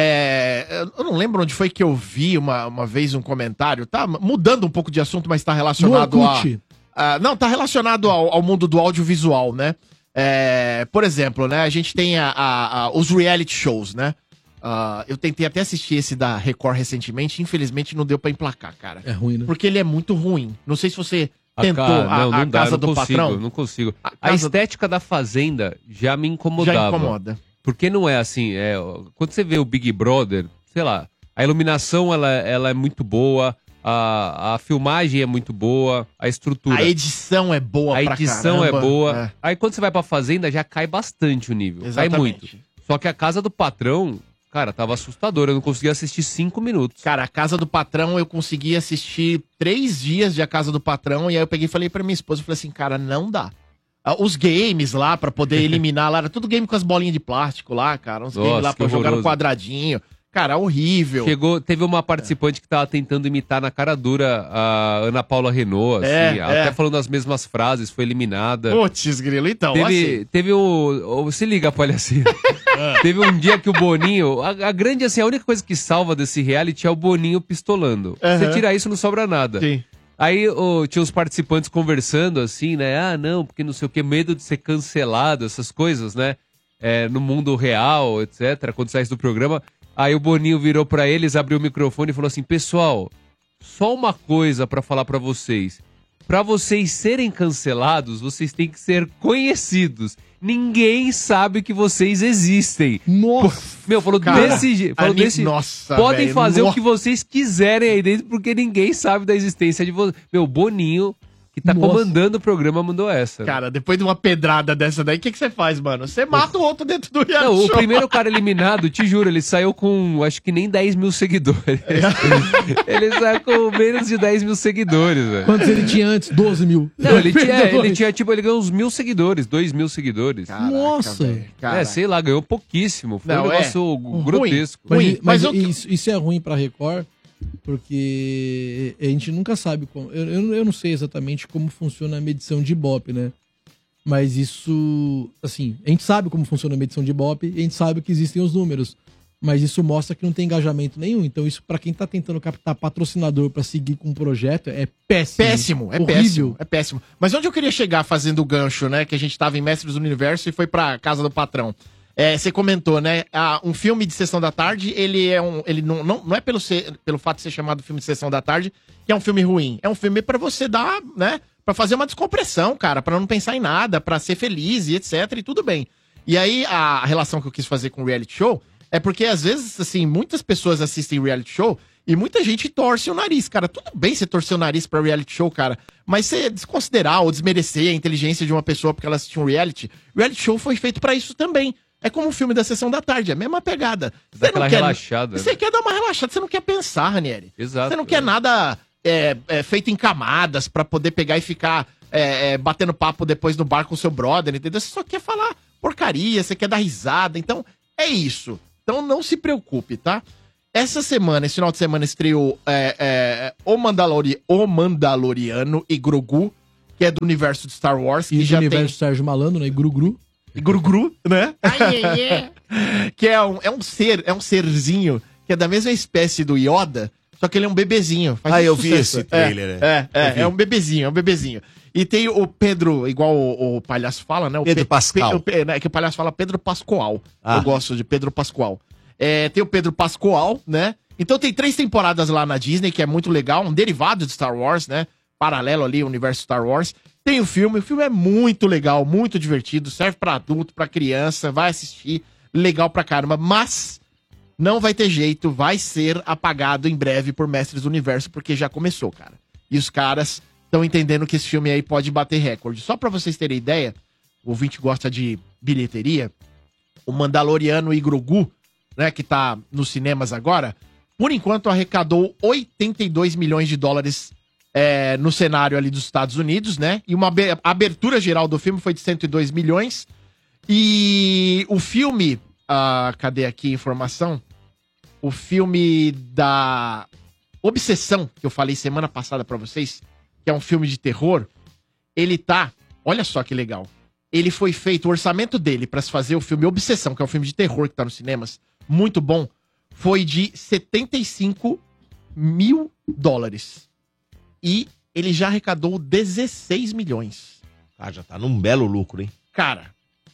É, eu não lembro onde foi que eu vi uma, uma vez um comentário. Tá mudando um pouco de assunto, mas tá relacionado No a. Orkut. a- Não, tá relacionado ao, ao mundo do audiovisual, né? É, por exemplo, né? A gente tem a- a- a- os reality shows, né? Ah, eu tentei até assistir esse da Record recentemente, infelizmente não deu pra emplacar, cara. É ruim, né? Porque ele é muito ruim. Não sei se você A tentou ca- a, não, não a dá, Casa não do consigo, Patrão. não consigo. A A, Casa- estética da Fazenda já me incomodava. Já incomoda. Porque não é assim, é, quando você vê o Big Brother, sei lá, a iluminação ela, ela é muito boa, a, a filmagem é muito boa, a estrutura, A edição é boa a pra edição caramba. é boa. É. Aí quando você vai pra Fazenda já cai bastante o nível, cai Exatamente. muito. Só que a Casa do Patrão, cara, tava assustador, eu não conseguia assistir cinco minutos. Cara, a Casa do Patrão, eu consegui assistir três dias de A Casa do Patrão, e aí eu peguei e falei pra minha esposa, eu falei assim, cara, não dá. Ah, os games lá, pra poder eliminar lá, era tudo game com as bolinhas de plástico lá, cara, uns Nossa, games lá que pra jogar no horroroso. quadradinho. Cara, horrível. Chegou, teve uma participante que tava tentando imitar na cara dura a Ana Paula Renault, assim, É, até é. falando as mesmas frases, foi eliminada. Putz, grilo, então, Teve, assim, teve o, o- Se liga, palhacinho. Teve um dia que o Boninho. A, a grande, assim, a única coisa que salva desse reality é o Boninho pistolando. Aham. Você tira isso, não sobra nada. sim. Aí ô, tinha os participantes conversando assim, né? Ah, não, porque não sei o que, medo de ser cancelado, essas coisas, né? É, no mundo real, etcétera. Quando sai do programa. Aí o Boninho virou pra eles, abriu o microfone e falou assim: pessoal, só uma coisa pra falar pra vocês. Pra vocês serem cancelados, vocês têm que ser conhecidos. Ninguém sabe que vocês existem. Nossa. Meu, falou Cara, desse jeito. Falou ani- desse nossa, Podem velho, fazer no- o que vocês quiserem aí dentro, porque ninguém sabe da existência de vocês. Meu, Boninho que tá Nossa. comandando o programa, mandou essa. Cara, depois de uma pedrada dessa daí, o que, que você faz, mano? Você mata o outro dentro do reality Não, o show. primeiro cara eliminado, te juro, ele saiu com acho que nem dez mil seguidores. Ele saiu com menos de dez mil seguidores, velho. Quantos ele tinha antes? doze mil. Não, ele tinha, Perdeu ele dois. tinha, tipo, ele ganhou uns mil seguidores, dois mil seguidores. Caraca, Nossa. velho, cara. É, sei lá, ganhou pouquíssimo. Foi Não, um é. negócio Ruim. grotesco. Mas, Ruim, mas mas eu- isso, isso é ruim pra Record, porque a gente nunca sabe como. Eu, eu, eu não sei exatamente como funciona a medição de Ibope, né? Mas isso. Assim, a gente sabe como funciona a medição de Ibope e a gente sabe que existem os números. Mas isso mostra que não tem engajamento nenhum. Então, isso, pra quem tá tentando captar patrocinador pra seguir com um projeto, é péssimo. Péssimo, é Horrível. péssimo, é péssimo. Mas onde eu queria chegar fazendo o gancho, né? Que a gente tava em Mestres do Universo e foi pra Casa do Patrão. É, você comentou, né? Ah, um filme de Sessão da Tarde, ele é um. Ele não, não, não é pelo, ser, pelo fato de ser chamado filme de Sessão da Tarde que é um filme ruim. É um filme pra você dar, né? Pra fazer uma descompressão, cara, pra não pensar em nada, pra ser feliz e etc. E tudo bem. E aí, a relação que eu quis fazer com o reality show é porque, às vezes, assim, muitas pessoas assistem reality show e muita gente torce o nariz, cara. Tudo bem você torcer o nariz pra reality show, cara, mas você desconsiderar ou desmerecer a inteligência de uma pessoa porque ela assistiu um reality, reality show foi feito pra isso também. É como o filme da Sessão da Tarde, é a mesma pegada. Dá Você aquela não quer, relaxada, Você né? quer dar uma relaxada, você não quer pensar, Ranieri. Exato. Você não quer é. nada é, é, feito em camadas pra poder pegar e ficar é, é, batendo papo depois no bar com o seu brother, entendeu? Você só quer falar porcaria, você quer dar risada. Então, é isso. Então, não se preocupe, tá? Essa semana, esse final de semana, estreou é, é, o, Mandalori, o Mandaloriano e Grogu, que é do universo de Star Wars. E que do já universo tem... Sérgio Malandro, né? E Gru Gru. E Gru-Gru, né? que é um, é um ser, é um serzinho que é da mesma espécie do Yoda, só que ele é um bebezinho. Faz Ah, muito eu vi sucesso. esse trailer, É, né? é, Eu é, vi. é um bebezinho, é um bebezinho. E tem o Pedro, igual o, o palhaço fala, né? O Pedro Pe- Pascal. Pe- o Pe- né, que o palhaço fala Pedro Pascoal. Ah. Eu gosto de Pedro Pascoal. É, tem o Pedro Pascoal, né? Então tem três temporadas lá na Disney, que é muito legal, um derivado de Star Wars, né? Paralelo ali, o universo Star Wars. Tem o filme, o filme é muito legal, muito divertido, serve pra adulto, pra criança, vai assistir, legal pra caramba, mas não vai ter jeito, vai ser apagado em breve por Mestres do Universo, porque já começou, cara. E os caras estão entendendo que esse filme aí pode bater recorde. Só pra vocês terem ideia, o ouvinte gosta de bilheteria, o Mandaloriano e Grogu, né, que tá nos cinemas agora, por enquanto arrecadou oitenta e dois milhões de dólares é, no cenário ali dos Estados Unidos, né? E uma abe- a abertura geral do filme foi de cento e dois milhões. E o filme, ah, cadê aqui a informação? O filme da Obsessão, que eu falei semana passada pra vocês, que é um filme de terror, ele tá, olha só que legal. Ele foi feito, o orçamento dele pra se fazer o filme Obsessão, que é um filme de terror que tá nos cinemas, muito bom, foi de setenta e cinco mil dólares. E ele já arrecadou dezesseis milhões. Ah, já tá num belo lucro, hein? Cara,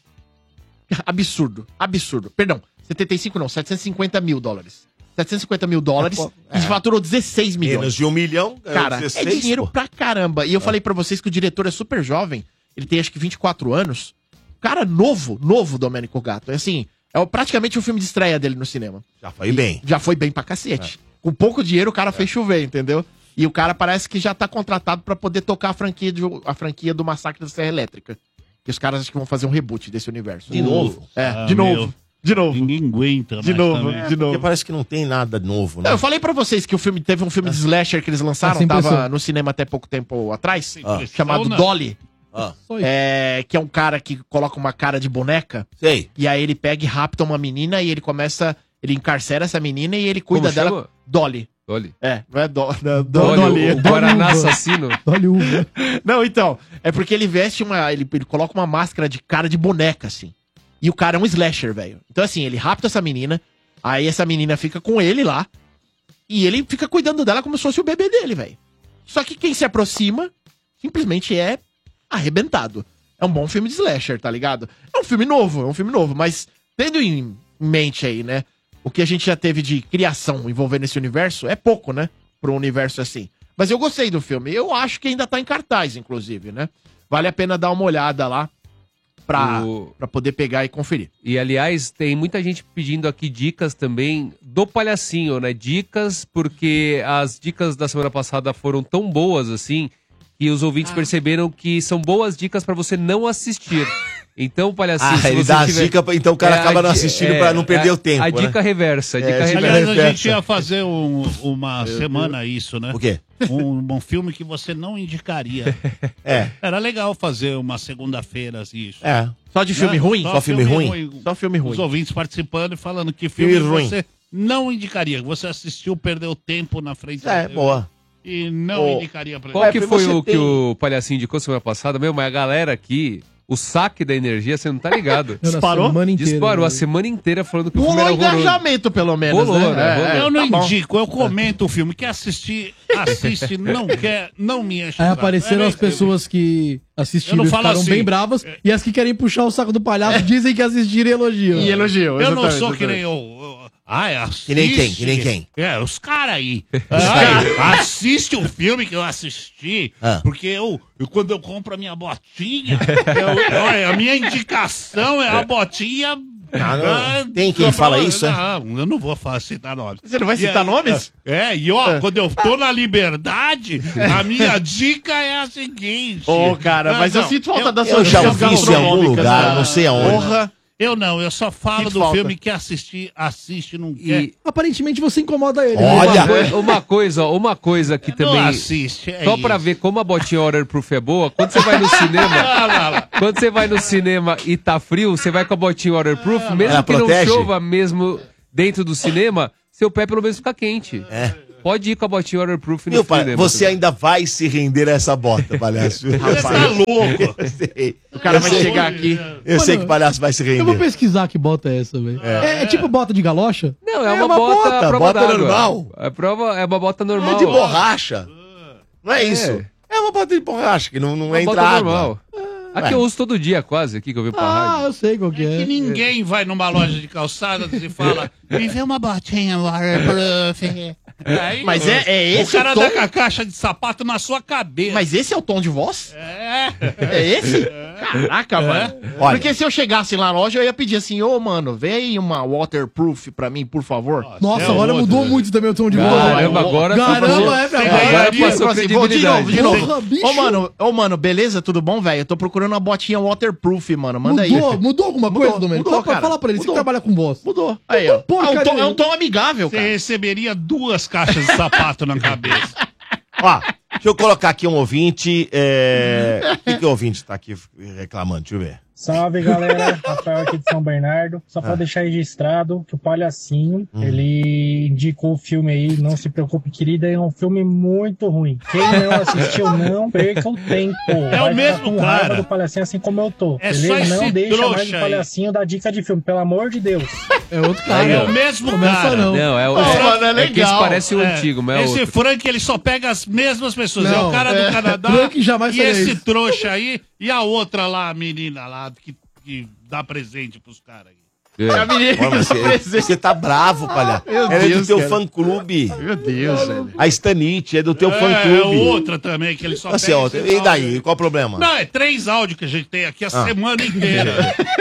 absurdo, absurdo. Perdão, setenta e cinco não, setecentos e cinquenta mil dólares. setecentos e cinquenta mil dólares É. e faturou dezesseis milhões. Menos de um milhão, ganhou Cara, dezesseis, é dinheiro pô. pra caramba. E eu falei pra vocês que o diretor é super jovem. Ele tem acho que vinte e quatro anos. Cara novo, novo, Domênico Gatto. É assim, é o- praticamente o filme de estreia dele no cinema. Já foi bem. Já foi bem pra cacete. Com pouco dinheiro o cara fez chover, entendeu? E o cara parece que já tá contratado pra poder tocar a franquia, de- a franquia do Massacre da Serra Elétrica. E os caras acho que vão fazer um reboot desse universo. De novo? É, Ah, de novo. meu. De novo. Ninguém aguenta De mais novo, também. de novo. Porque parece que não tem nada novo, né? Não, eu falei pra vocês que o filme teve um filme de slasher que eles lançaram, Essa impressão. tava no cinema até pouco tempo atrás, Ah. chamado Não. Dolly. Ah, Só isso. É, que é um cara que coloca uma cara de boneca sei. e aí ele pega e rapta uma menina e ele começa, ele encarcera essa menina e ele cuida Como dela. chama? Dolly. Olha. É, não é do, não é do, Olha, Dolly. o, o Guaraná assassino. Olha o uva. Não, então, é porque ele veste uma, ele, ele coloca uma máscara de cara de boneca assim. E o cara é um slasher, velho. Então assim, ele rapta essa menina, aí essa menina fica com ele lá e ele fica cuidando dela como se fosse o bebê dele, velho. Só que quem se aproxima simplesmente é arrebentado. É um bom filme de slasher, tá ligado? É um filme novo, é um filme novo, mas tendo em mente aí, né, o que a gente já teve de criação envolvendo esse universo é pouco, né, pra um universo assim. Mas eu gostei do filme, eu acho que ainda tá em cartaz, inclusive, né? Vale a pena dar uma olhada lá pra, O- pra poder pegar e conferir. E, aliás, tem muita gente pedindo aqui dicas também do Palhacinho, né? Dicas, porque as dicas da semana passada foram tão boas, assim, que os ouvintes perceberam que são boas dicas pra você não assistir. Então, Palhacinho, Ah, se ele você dá as tiver- dicas, então o cara É, acaba a não di- assistindo é, pra não perder a- o tempo, A né? dica reversa, a É, dica a dica reversa. Aliás, a reversa. gente ia fazer um- uma semana isso, né? O quê? Um, um filme que você não indicaria. É. Era legal fazer uma segunda-feira assim, isso. É. Só de filme Né? ruim? Só filme ruim? Só filme ruim. Os ouvintes participando e falando que filme, Filme ruim. você não indicaria. que Você assistiu, perdeu tempo na frente É, do- boa. E não Ô, indicaria pra Qual É, que porque foi você o tem- que o Palhacinho indicou semana passada? Meu, mas a galera aqui, o saque da energia, você não tá ligado. Eu, na Disparou? semana inteira, Disparou a né? semana inteira falando que o filme Rolou era horroroso. engajamento, pelo menos, Rolou, né? né? É, Rolou. é, Eu não tá bom. indico, eu comento o filme. Quer assistir, assiste, não quer, não me enche o Aí saco. apareceram É as pessoas que Eu assistiram não e falo ficaram assim. bem bravas, e as que querem puxar o saco do palhaço dizem que assistiram e elogiam. E elogiou. Eu não exatamente, sou que exatamente. nem eu. eu- Ah, é, assiste. Que nem quem? Que nem quem? É, os caras aí. Ah, assiste o filme que eu assisti, Ah. porque eu, eu, quando eu compro a minha botinha, eu- olha, a minha indicação é a botinha... Ah, não. ah, Tem quem fala isso, é? Não, eu não vou falar, citar nomes. Você não vai E citar aí- nomes? É, e ó, quando eu tô na liberdade, a minha dica é a seguinte. Ô, cara, Ah, mas eu não, sinto falta da Eu sua já dicas ouvi isso em algum gastronômicas, lugar, cara. não sei aonde. Porra. Eu não, eu só falo Sinto do falta. filme que assistir, assiste, não quer. E Aparentemente você incomoda ele. Olha! uma, coi- uma coisa, ó, uma coisa que Não também... assiste, é Só isso. pra ver como a botinha waterproof é boa, quando você vai no cinema... Ah, lá, lá. Quando você vai no cinema e tá frio, você vai com a botinha waterproof, mesmo Ela que protege? não chova mesmo dentro do cinema, seu pé pelo menos fica quente. É. Pode ir com a botinha waterproof no Meu pai, cinema. você ainda vai se render a essa bota, palhaço. Você tá louco. Eu sei. O cara Eu vai sei. chegar aqui. Eu Mano, sei que o palhaço vai se Eu vou render. pesquisar que bota é essa, velho. É. é tipo bota de galocha? Não, é, É uma, uma bota, bota, à prova bota d'água. normal. É, prova, é uma bota Não normal. é de borracha. Não é É. isso. É uma bota de borracha, que não, não Uma entra bota água. normal. Aqui Ué. eu uso todo dia, quase, aqui que eu venho pra Ah, rádio. eu sei qual que Que é. ninguém vai numa loja de calçadas e fala, me vê uma botinha waterproof. Aí, Mas é, é o esse o, cara tom? dá com a caixa de sapato na sua cabeça. Mas esse é o tom de voz? É. É esse? Caraca, mano. Olha. Porque se eu chegasse lá na loja, eu ia pedir assim, ô, mano, vem aí uma waterproof pra mim, por favor. Nossa, É agora outro, mudou né? muito também o tom de voz. Caramba, agora Caramba, passou- é, velho. Tem Agora- Agora ganharia. passou Assim, vou de credibilidade. novo, de novo. Porra, bicho. Ô, mano, ô, mano, beleza? Tudo bom, velho? Eu tô procurando uma botinha waterproof, mano. Manda Mudou, aí. mudou alguma Mudou, coisa, Domênico? mudou, Fala, cara. fala pra ele, você Mudou. que trabalha com voz. Mudou. Aí, ó. Porra, é, um tom, cara, é um tom amigável, Você cara. receberia duas caixas de sapato na cabeça. Ó, deixa eu colocar aqui um ouvinte. É... O que, que o ouvinte tá aqui reclamando? Deixa eu ver. Salve, galera. Rafael aqui de São Bernardo. Só pra deixar registrado que o Palhacinho, ele indicou o filme aí, Não Se Preocupe, Querida, é um filme muito ruim. Quem não assistiu, não perca o tempo. É o mesmo com raiva cara. do Palhacinho assim como eu tô. É Ele só esse não deixa trouxa mais o aí. Palhacinho dar dica de filme, pelo amor de Deus. É outro cara. É o mesmo Começa cara. não. Não, é o. Ô, mano, é é que esse legal. parece o É, antigo, mas é esse outro. Frank, ele só pega as mesmas pessoas. é Não, o cara é. do Canadá Frank jamais e faria esse isso. trouxa aí e a outra lá, a menina lá, que, que dá presente pros caras aí. É a menina Ó, mas que tá você, presente. você tá bravo, palhaço. Meu Ela é do Deus, teu cara. fã-clube. Meu Deus, velho. A Stanite é do teu É, é fã-clube. outra também, que ele só Assim, pega ó, esses e daí? áudios. Qual o problema? Não, é três áudios que a gente tem aqui a semana inteira.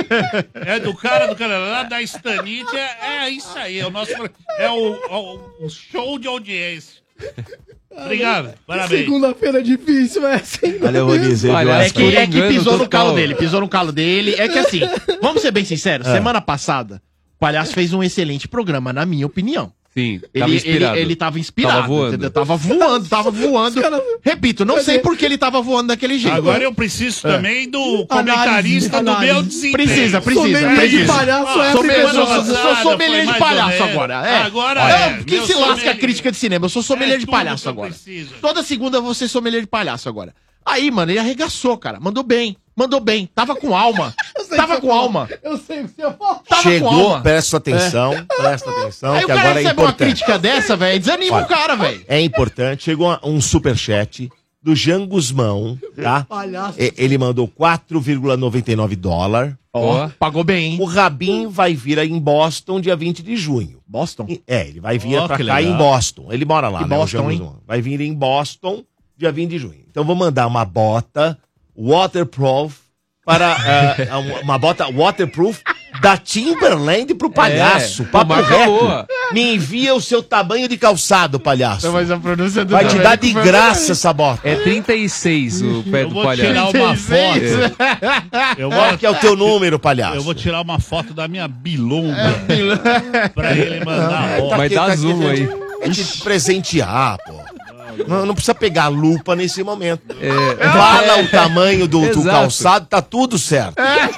É do cara do Canadá, da Stanite, é, é isso aí. É o nosso é o, o- o show de audiência. Obrigado, parabéns. Segunda-feira é difícil, é assim. Olha, eu vou dizer, Olha, viu, É essa- que, é que Coringando pisou no total. calo dele, pisou no calo dele. É que assim, vamos ser bem sinceros, semana passada, o Palhaço fez um excelente programa, na minha opinião. Sim, Ele, tava inspirado. ele, ele tava inspirado, Tava voando. entendeu? Tava voando, tava voando. Repito, não sei por que ele tava voando daquele jeito. Agora eu preciso também do comentarista do análise. meu desempenho. Precisa, precisa, Sommelier precisa. de palhaço é a Sou primeira sou- sou- coisa. sou sommelier Foi de mais palhaço ou menos. agora. É. Agora Olha, é. Quem Meu se lasca a sommelier. crítica de cinema? Eu sou sommelier É de tudo palhaço que eu agora. preciso. Toda segunda eu vou ser sommelier de palhaço agora. Aí, mano, ele arregaçou, cara. Mandou bem, mandou bem. Tava com alma. Tava com alma. Eu sei o que você ia falar. Tava com Chegou, alma. presta atenção, presta atenção, Aí o que cara agora é recebe uma importante. crítica dessa, velho. Desanima Olha, o cara, velho. É importante. Chegou um superchat do Jean Guzmão, tá? Palhaço. E- Ele mandou quatro vírgula noventa e nove dólares. Ó, pagou bem, hein? O Rabin vai vir aí em Boston dia vinte de junho. Boston? E- É, ele vai vir Ó, pra que cá legal. em Boston. Ele mora lá, Que né? o Boston, Jean hein? Guzmão. Vai vir em Boston dia vinte de junho. Então vou mandar uma bota waterproof para ah, uma bota waterproof da Timberland pro palhaço. É, papo marca reto. boa. Me envia o seu tamanho de calçado, palhaço. Mas a pronúncia do Vai te dar de Domênico graça foi- essa bota. É trinta e seis o pé Eu do vou palhaço. tirar uma foto. Eu vou, Qual que é o teu número, palhaço? eu vou tirar uma foto da minha bilonga pra ele mandar a Tá foto. Mas aqui, dá tá zoom aqui, aí. É te presentear, pô. Não, não precisa pegar a lupa nesse momento. É. Fala o tamanho do, do Exato. calçado, tá tudo certo.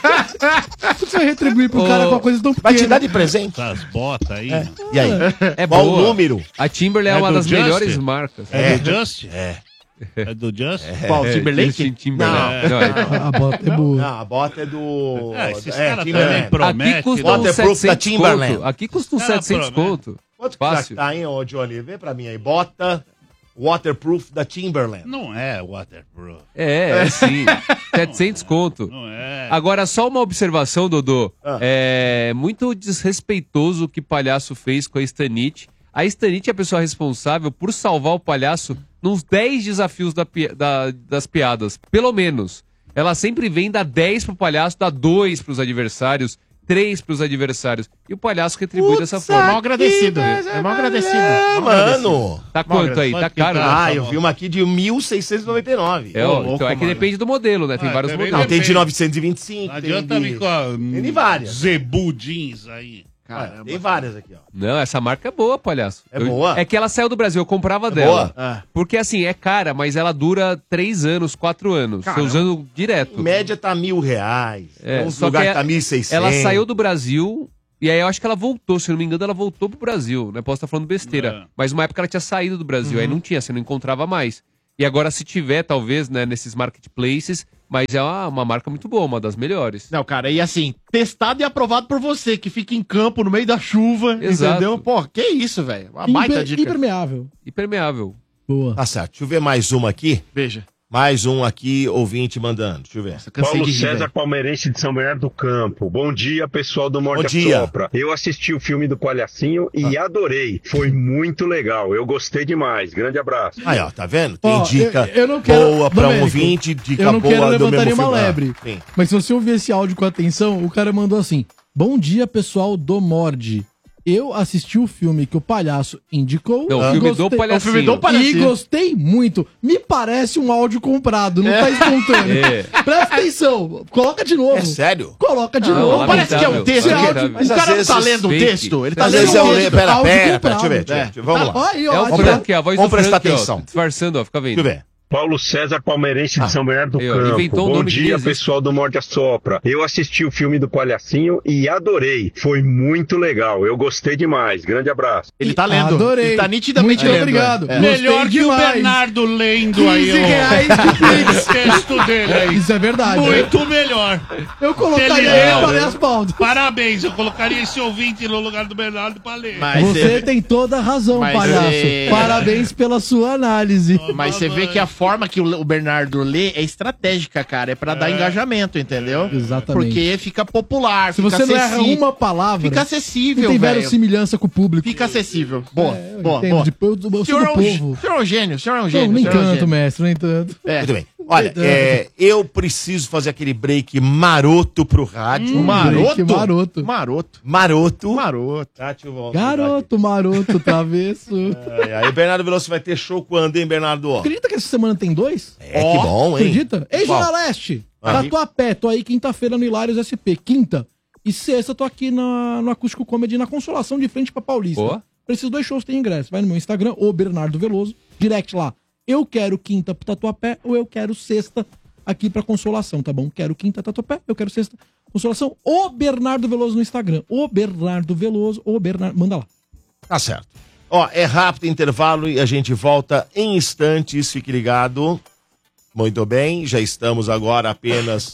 Você vai retribuir pro Ô, cara com uma coisa tão pequena. Vai te dar de presente. Essas botas aí. mano. E aí? É Qual boa. o número? A Timberland é, É uma do das Justin? melhores marcas. É, do Just? É. É do Just? Qual, É, Timberlake? Justin Timberlake. Não, é- A bota é boa. Não, a bota é do... É, esses é, caras Timberland. também prometem. Aqui custa uns Waterproof da setecentos Timberland. conto. Aqui custa uns Cara, setecentos promete. conto. Quanto que Fácil. tá, hein, ô Johnny? Vê pra mim aí. Bota Waterproof da Timberland. Não é waterproof. É, é sim. setecentos conto. Não é. Agora, só uma observação, Dodô. Ah. É muito desrespeitoso o que o palhaço fez com a Stanite. A Stanite é a pessoa responsável por salvar o palhaço nos dez desafios da pi- da- das piadas. Pelo menos. Ela sempre vem, dá dez pro palhaço, dá dois pros adversários, três pros adversários. E o palhaço retribui dessa É forma. mal agradecido. É mal agradecido. É, Mal agradecido. mano. Tá quanto aí? Quanto Tá que caro, tá? né? Ah, eu vi uma aqui de mil seiscentos e noventa e nove. É, Ô, ó, louco, então é que mano. depende do modelo, né? Tem Ah, vários também modelos. Não, tem de novecentos e vinte e cinco. Não tem adianta de... vir com a Tem de várias. Zebu Jeans aí. Caramba. Tem várias aqui, ó. Não, essa marca é boa, palhaço. É Eu- boa? É que ela saiu do Brasil, eu comprava É dela. boa? Ah. Porque assim, é cara, mas ela dura três anos, quatro anos. Tô usando direto. Em média tá mil reais. É, Tem uns só lugares que que tá mil e seiscentos. ela saiu do Brasil e aí eu acho que ela voltou, se eu não me engano, ela voltou pro Brasil, né? Posso estar falando besteira. É. Mas uma época ela tinha saído do Brasil, Uhum. aí não tinha, você não encontrava mais. E agora se tiver, talvez, né, nesses marketplaces, mas é uma, uma marca muito boa, uma das melhores. Não, cara, e assim, testado e aprovado por você, que fica em campo no meio da chuva, Exato. entendeu? Pô, que isso, velho? Uma baita Hiper- dica. Impermeável. Impermeável. Boa. Tá certo. Deixa eu ver mais uma aqui. Veja. Mais um aqui, ouvinte mandando. Deixa eu ver. Nossa, cansei Paulo de rir, César, velho. palmeirense de São Bernardo do Campo. Bom dia, pessoal do Morde Bom a dia. Sopra. Eu assisti o filme do Palhacinho e adorei. Foi muito legal. Eu gostei demais. Grande abraço. Aí, ó, tá vendo? Tem Ó, dica eu- eu não quero- boa pra um Domênico, ouvinte, dica Eu não boa quero do levantar mesmo nenhuma filme. Ah, lebre. sim. Mas se você ouvir esse áudio com atenção, o cara mandou assim: Bom dia, pessoal do Morde. Eu assisti o filme que o palhaço indicou. Não, o e filme do gostei- palhacinho. O filme do E Palhacinho. gostei muito. Me parece um áudio comprado, não tá espontâneo. É. Presta atenção. Coloca de novo. É sério? Coloca de Não, novo. lamentável, Parece que é um texto. lamentável. O Mas às cara não vezes tá lendo um fake. texto, ele tá Às lendo vezes um é um... texto. Pera, áudio pera, comprado. deixa eu ver, deixa eu ver, deixa eu ver. Vamos lá. Ó, aí, ó, É o aqui, ó. Frank, a voz Vamos do prestar Frank, ó, atenção. disfarçando, ó, fica vendo. Deixa eu ver. Paulo César, palmeirense de São Bernardo do aí, ó, Campo. inventou um Bom nome que nem dia, existe. pessoal do Morde a Sopra. Eu assisti o filme do Palhacinho e adorei. Foi muito legal. Eu gostei demais. Grande abraço. Ele tá lendo. Adorei. Ele tá nitidamente Muito lendo. obrigado. É. Melhor que o demais. Bernardo lendo aí quinze o, reais de Pix. o texto dele aí. Isso é verdade. Muito melhor. Eu colocaria Ele ele leu. para ler as pautas. Parabéns, eu colocaria esse ouvinte no lugar do Bernardo pra ler. Mas Você você, tem toda a razão, Mas palhaço. é- Parabéns pela sua análise. mas você vê que a forma que o o Bernardo lê é estratégica, cara. É pra dar engajamento, entendeu? Exatamente. Porque fica popular, Se fica você não erra acessível. uma palavra, Fica não acessível, tem velho. verossimilhança com o público. Fica acessível. Boa, É, eu boa, entendo, boa. de- eu- eu O sou senhor, do é um, povo. o senhor é um gênio, o senhor é um Não, gênio. nem o senhor é um tanto, gênio. mestre, nem tanto. É. Muito bem. Olha, é, eu preciso fazer aquele break maroto pro rádio. Maroto? Que maroto. Maroto. Maroto. Maroto. Tá, deixa eu voltar Garoto, maroto, travesso. aqui. É, aí, Bernardo Veloso vai ter show quando, hein, Bernardo? Acredita que essa semana tem dois? É, que bom, hein? Acredita? Ei, Qual? Zona Leste, Ah. Tatuapé, tô aí quinta-feira no Hilários S P, quinta. E sexta tô aqui na, no Acústico Comedy, na Consolação, de frente pra Paulista. Boa. Pra esses dois shows tem ingresso. Vai no meu Instagram, o Bernardo Veloso, direct lá. Eu quero quinta pro Tatuapé ou eu quero sexta aqui pra Consolação, tá bom? Quero quinta Tatuapé, eu quero sexta Consolação. O Bernardo Veloso no Instagram. O Bernardo Veloso, o Bernardo... Manda lá. Tá certo. Ó, é rápido intervalo e a gente volta em instantes. Fique ligado. Muito bem, já estamos agora apenas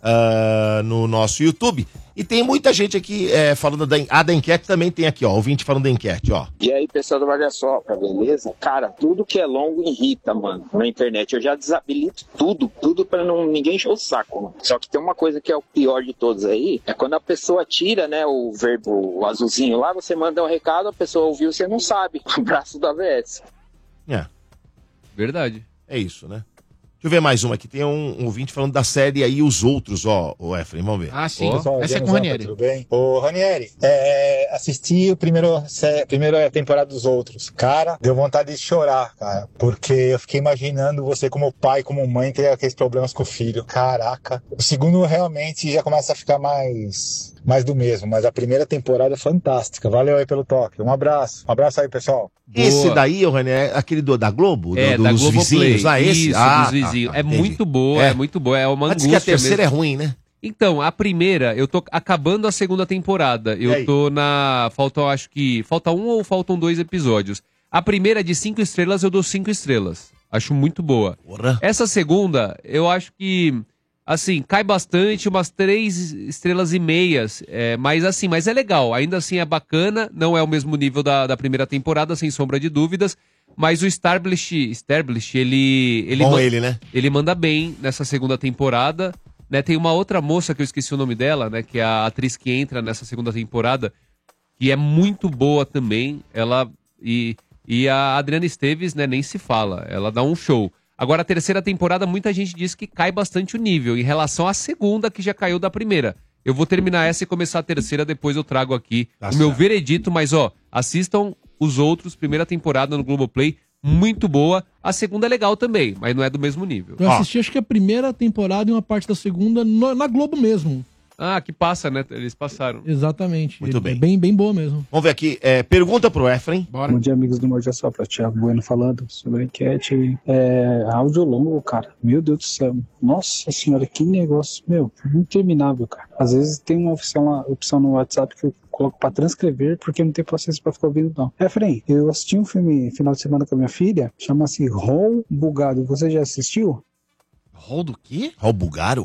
ah, no nosso YouTube. E tem muita gente aqui é, falando da, a da enquete também tem aqui, ó. Ouvinte falando da enquete, ó. E aí, pessoal do Morde a Sopra, beleza? Cara, tudo que é longo irrita, mano, na internet. Eu já desabilito tudo, tudo pra não, ninguém encher o saco, mano. Só que tem uma coisa que é o pior de todos aí, é quando a pessoa tira, né, o verbo o azulzinho lá, você manda um recado, a pessoa ouviu, você não sabe. Abraço do A V S. É, Verdade. é isso, né? Deixa eu ver mais uma aqui. Tem um, um ouvinte falando da série aí Os Outros, ó, o Efraim, vamos ver. Ah, sim. Pessoal, Essa é com o James Ranieri. Alba, tudo bem? Ô, Ranieri, é, assisti o primeiro, a primeira temporada dos Outros. Cara, deu vontade de chorar, cara. Porque eu fiquei imaginando você como pai, como mãe, ter aqueles problemas com o filho. Caraca. O segundo realmente já começa a ficar mais, mais do mesmo. Mas a primeira temporada é fantástica. Valeu aí pelo toque. Um abraço. Um abraço aí, pessoal. Esse Boa. daí, o René, é aquele do, da Globo? É, do, da dos Globoplay. vizinhos? Ah, esse? Isso, ah, dos vizinhos. tá, tá, é entendi. muito boa, é. É. muito boa. É uma Mas diz angústia que a terceira mesmo. é ruim, né? Então, a primeira, eu tô acabando a segunda temporada. E Eu aí? tô na... Faltam, acho que... Falta um ou faltam dois episódios. A primeira de cinco estrelas, eu dou cinco estrelas. Acho muito boa. Porra. Essa segunda, eu acho que... Assim, cai bastante, umas três estrelas e meias. É, mas assim, mas é legal. Ainda assim é bacana. Não é o mesmo nível da, da primeira temporada, sem sombra de dúvidas. Mas o Starblish, Starblish ele... ele Bom man- ele, né? Ele manda bem nessa segunda temporada. Né, tem uma outra moça que eu esqueci o nome dela, né? Que é a atriz que entra nessa segunda temporada, que é muito boa também. Ela e, e a Adriana Esteves, né? Nem se fala. Ela dá um show. Agora, a terceira temporada, muita gente diz que cai bastante o nível em relação à segunda, que já caiu da primeira. Eu vou terminar essa e começar a terceira, depois eu trago aqui Tá o meu certo. veredito. Mas, ó, assistam Os Outros, primeira temporada no Globoplay. Muito boa. A segunda é legal também, mas não é do mesmo nível. Eu assisti, acho que a primeira temporada e uma parte da segunda no- na Globo mesmo. Ah, que passa, né? Eles passaram. Exatamente. Muito É bem. bem, bem boa mesmo. Vamos ver aqui. É, pergunta pro Efraim. Bora. Bom dia, amigos do Morde a Sopra. Thiago Bueno falando sobre a enquete. É, áudio longo, cara. Meu Deus do céu. Nossa senhora, que negócio. Meu, interminável, cara. Às vezes tem uma opção, lá, opção no WhatsApp que eu coloco pra transcrever porque eu não tenho paciência pra ficar ouvindo, não. Efraim, eu assisti um filme final de semana com a minha filha. Chama-se Rol Bugado. Você já assistiu? Rol do quê? Ó, o Bugaro.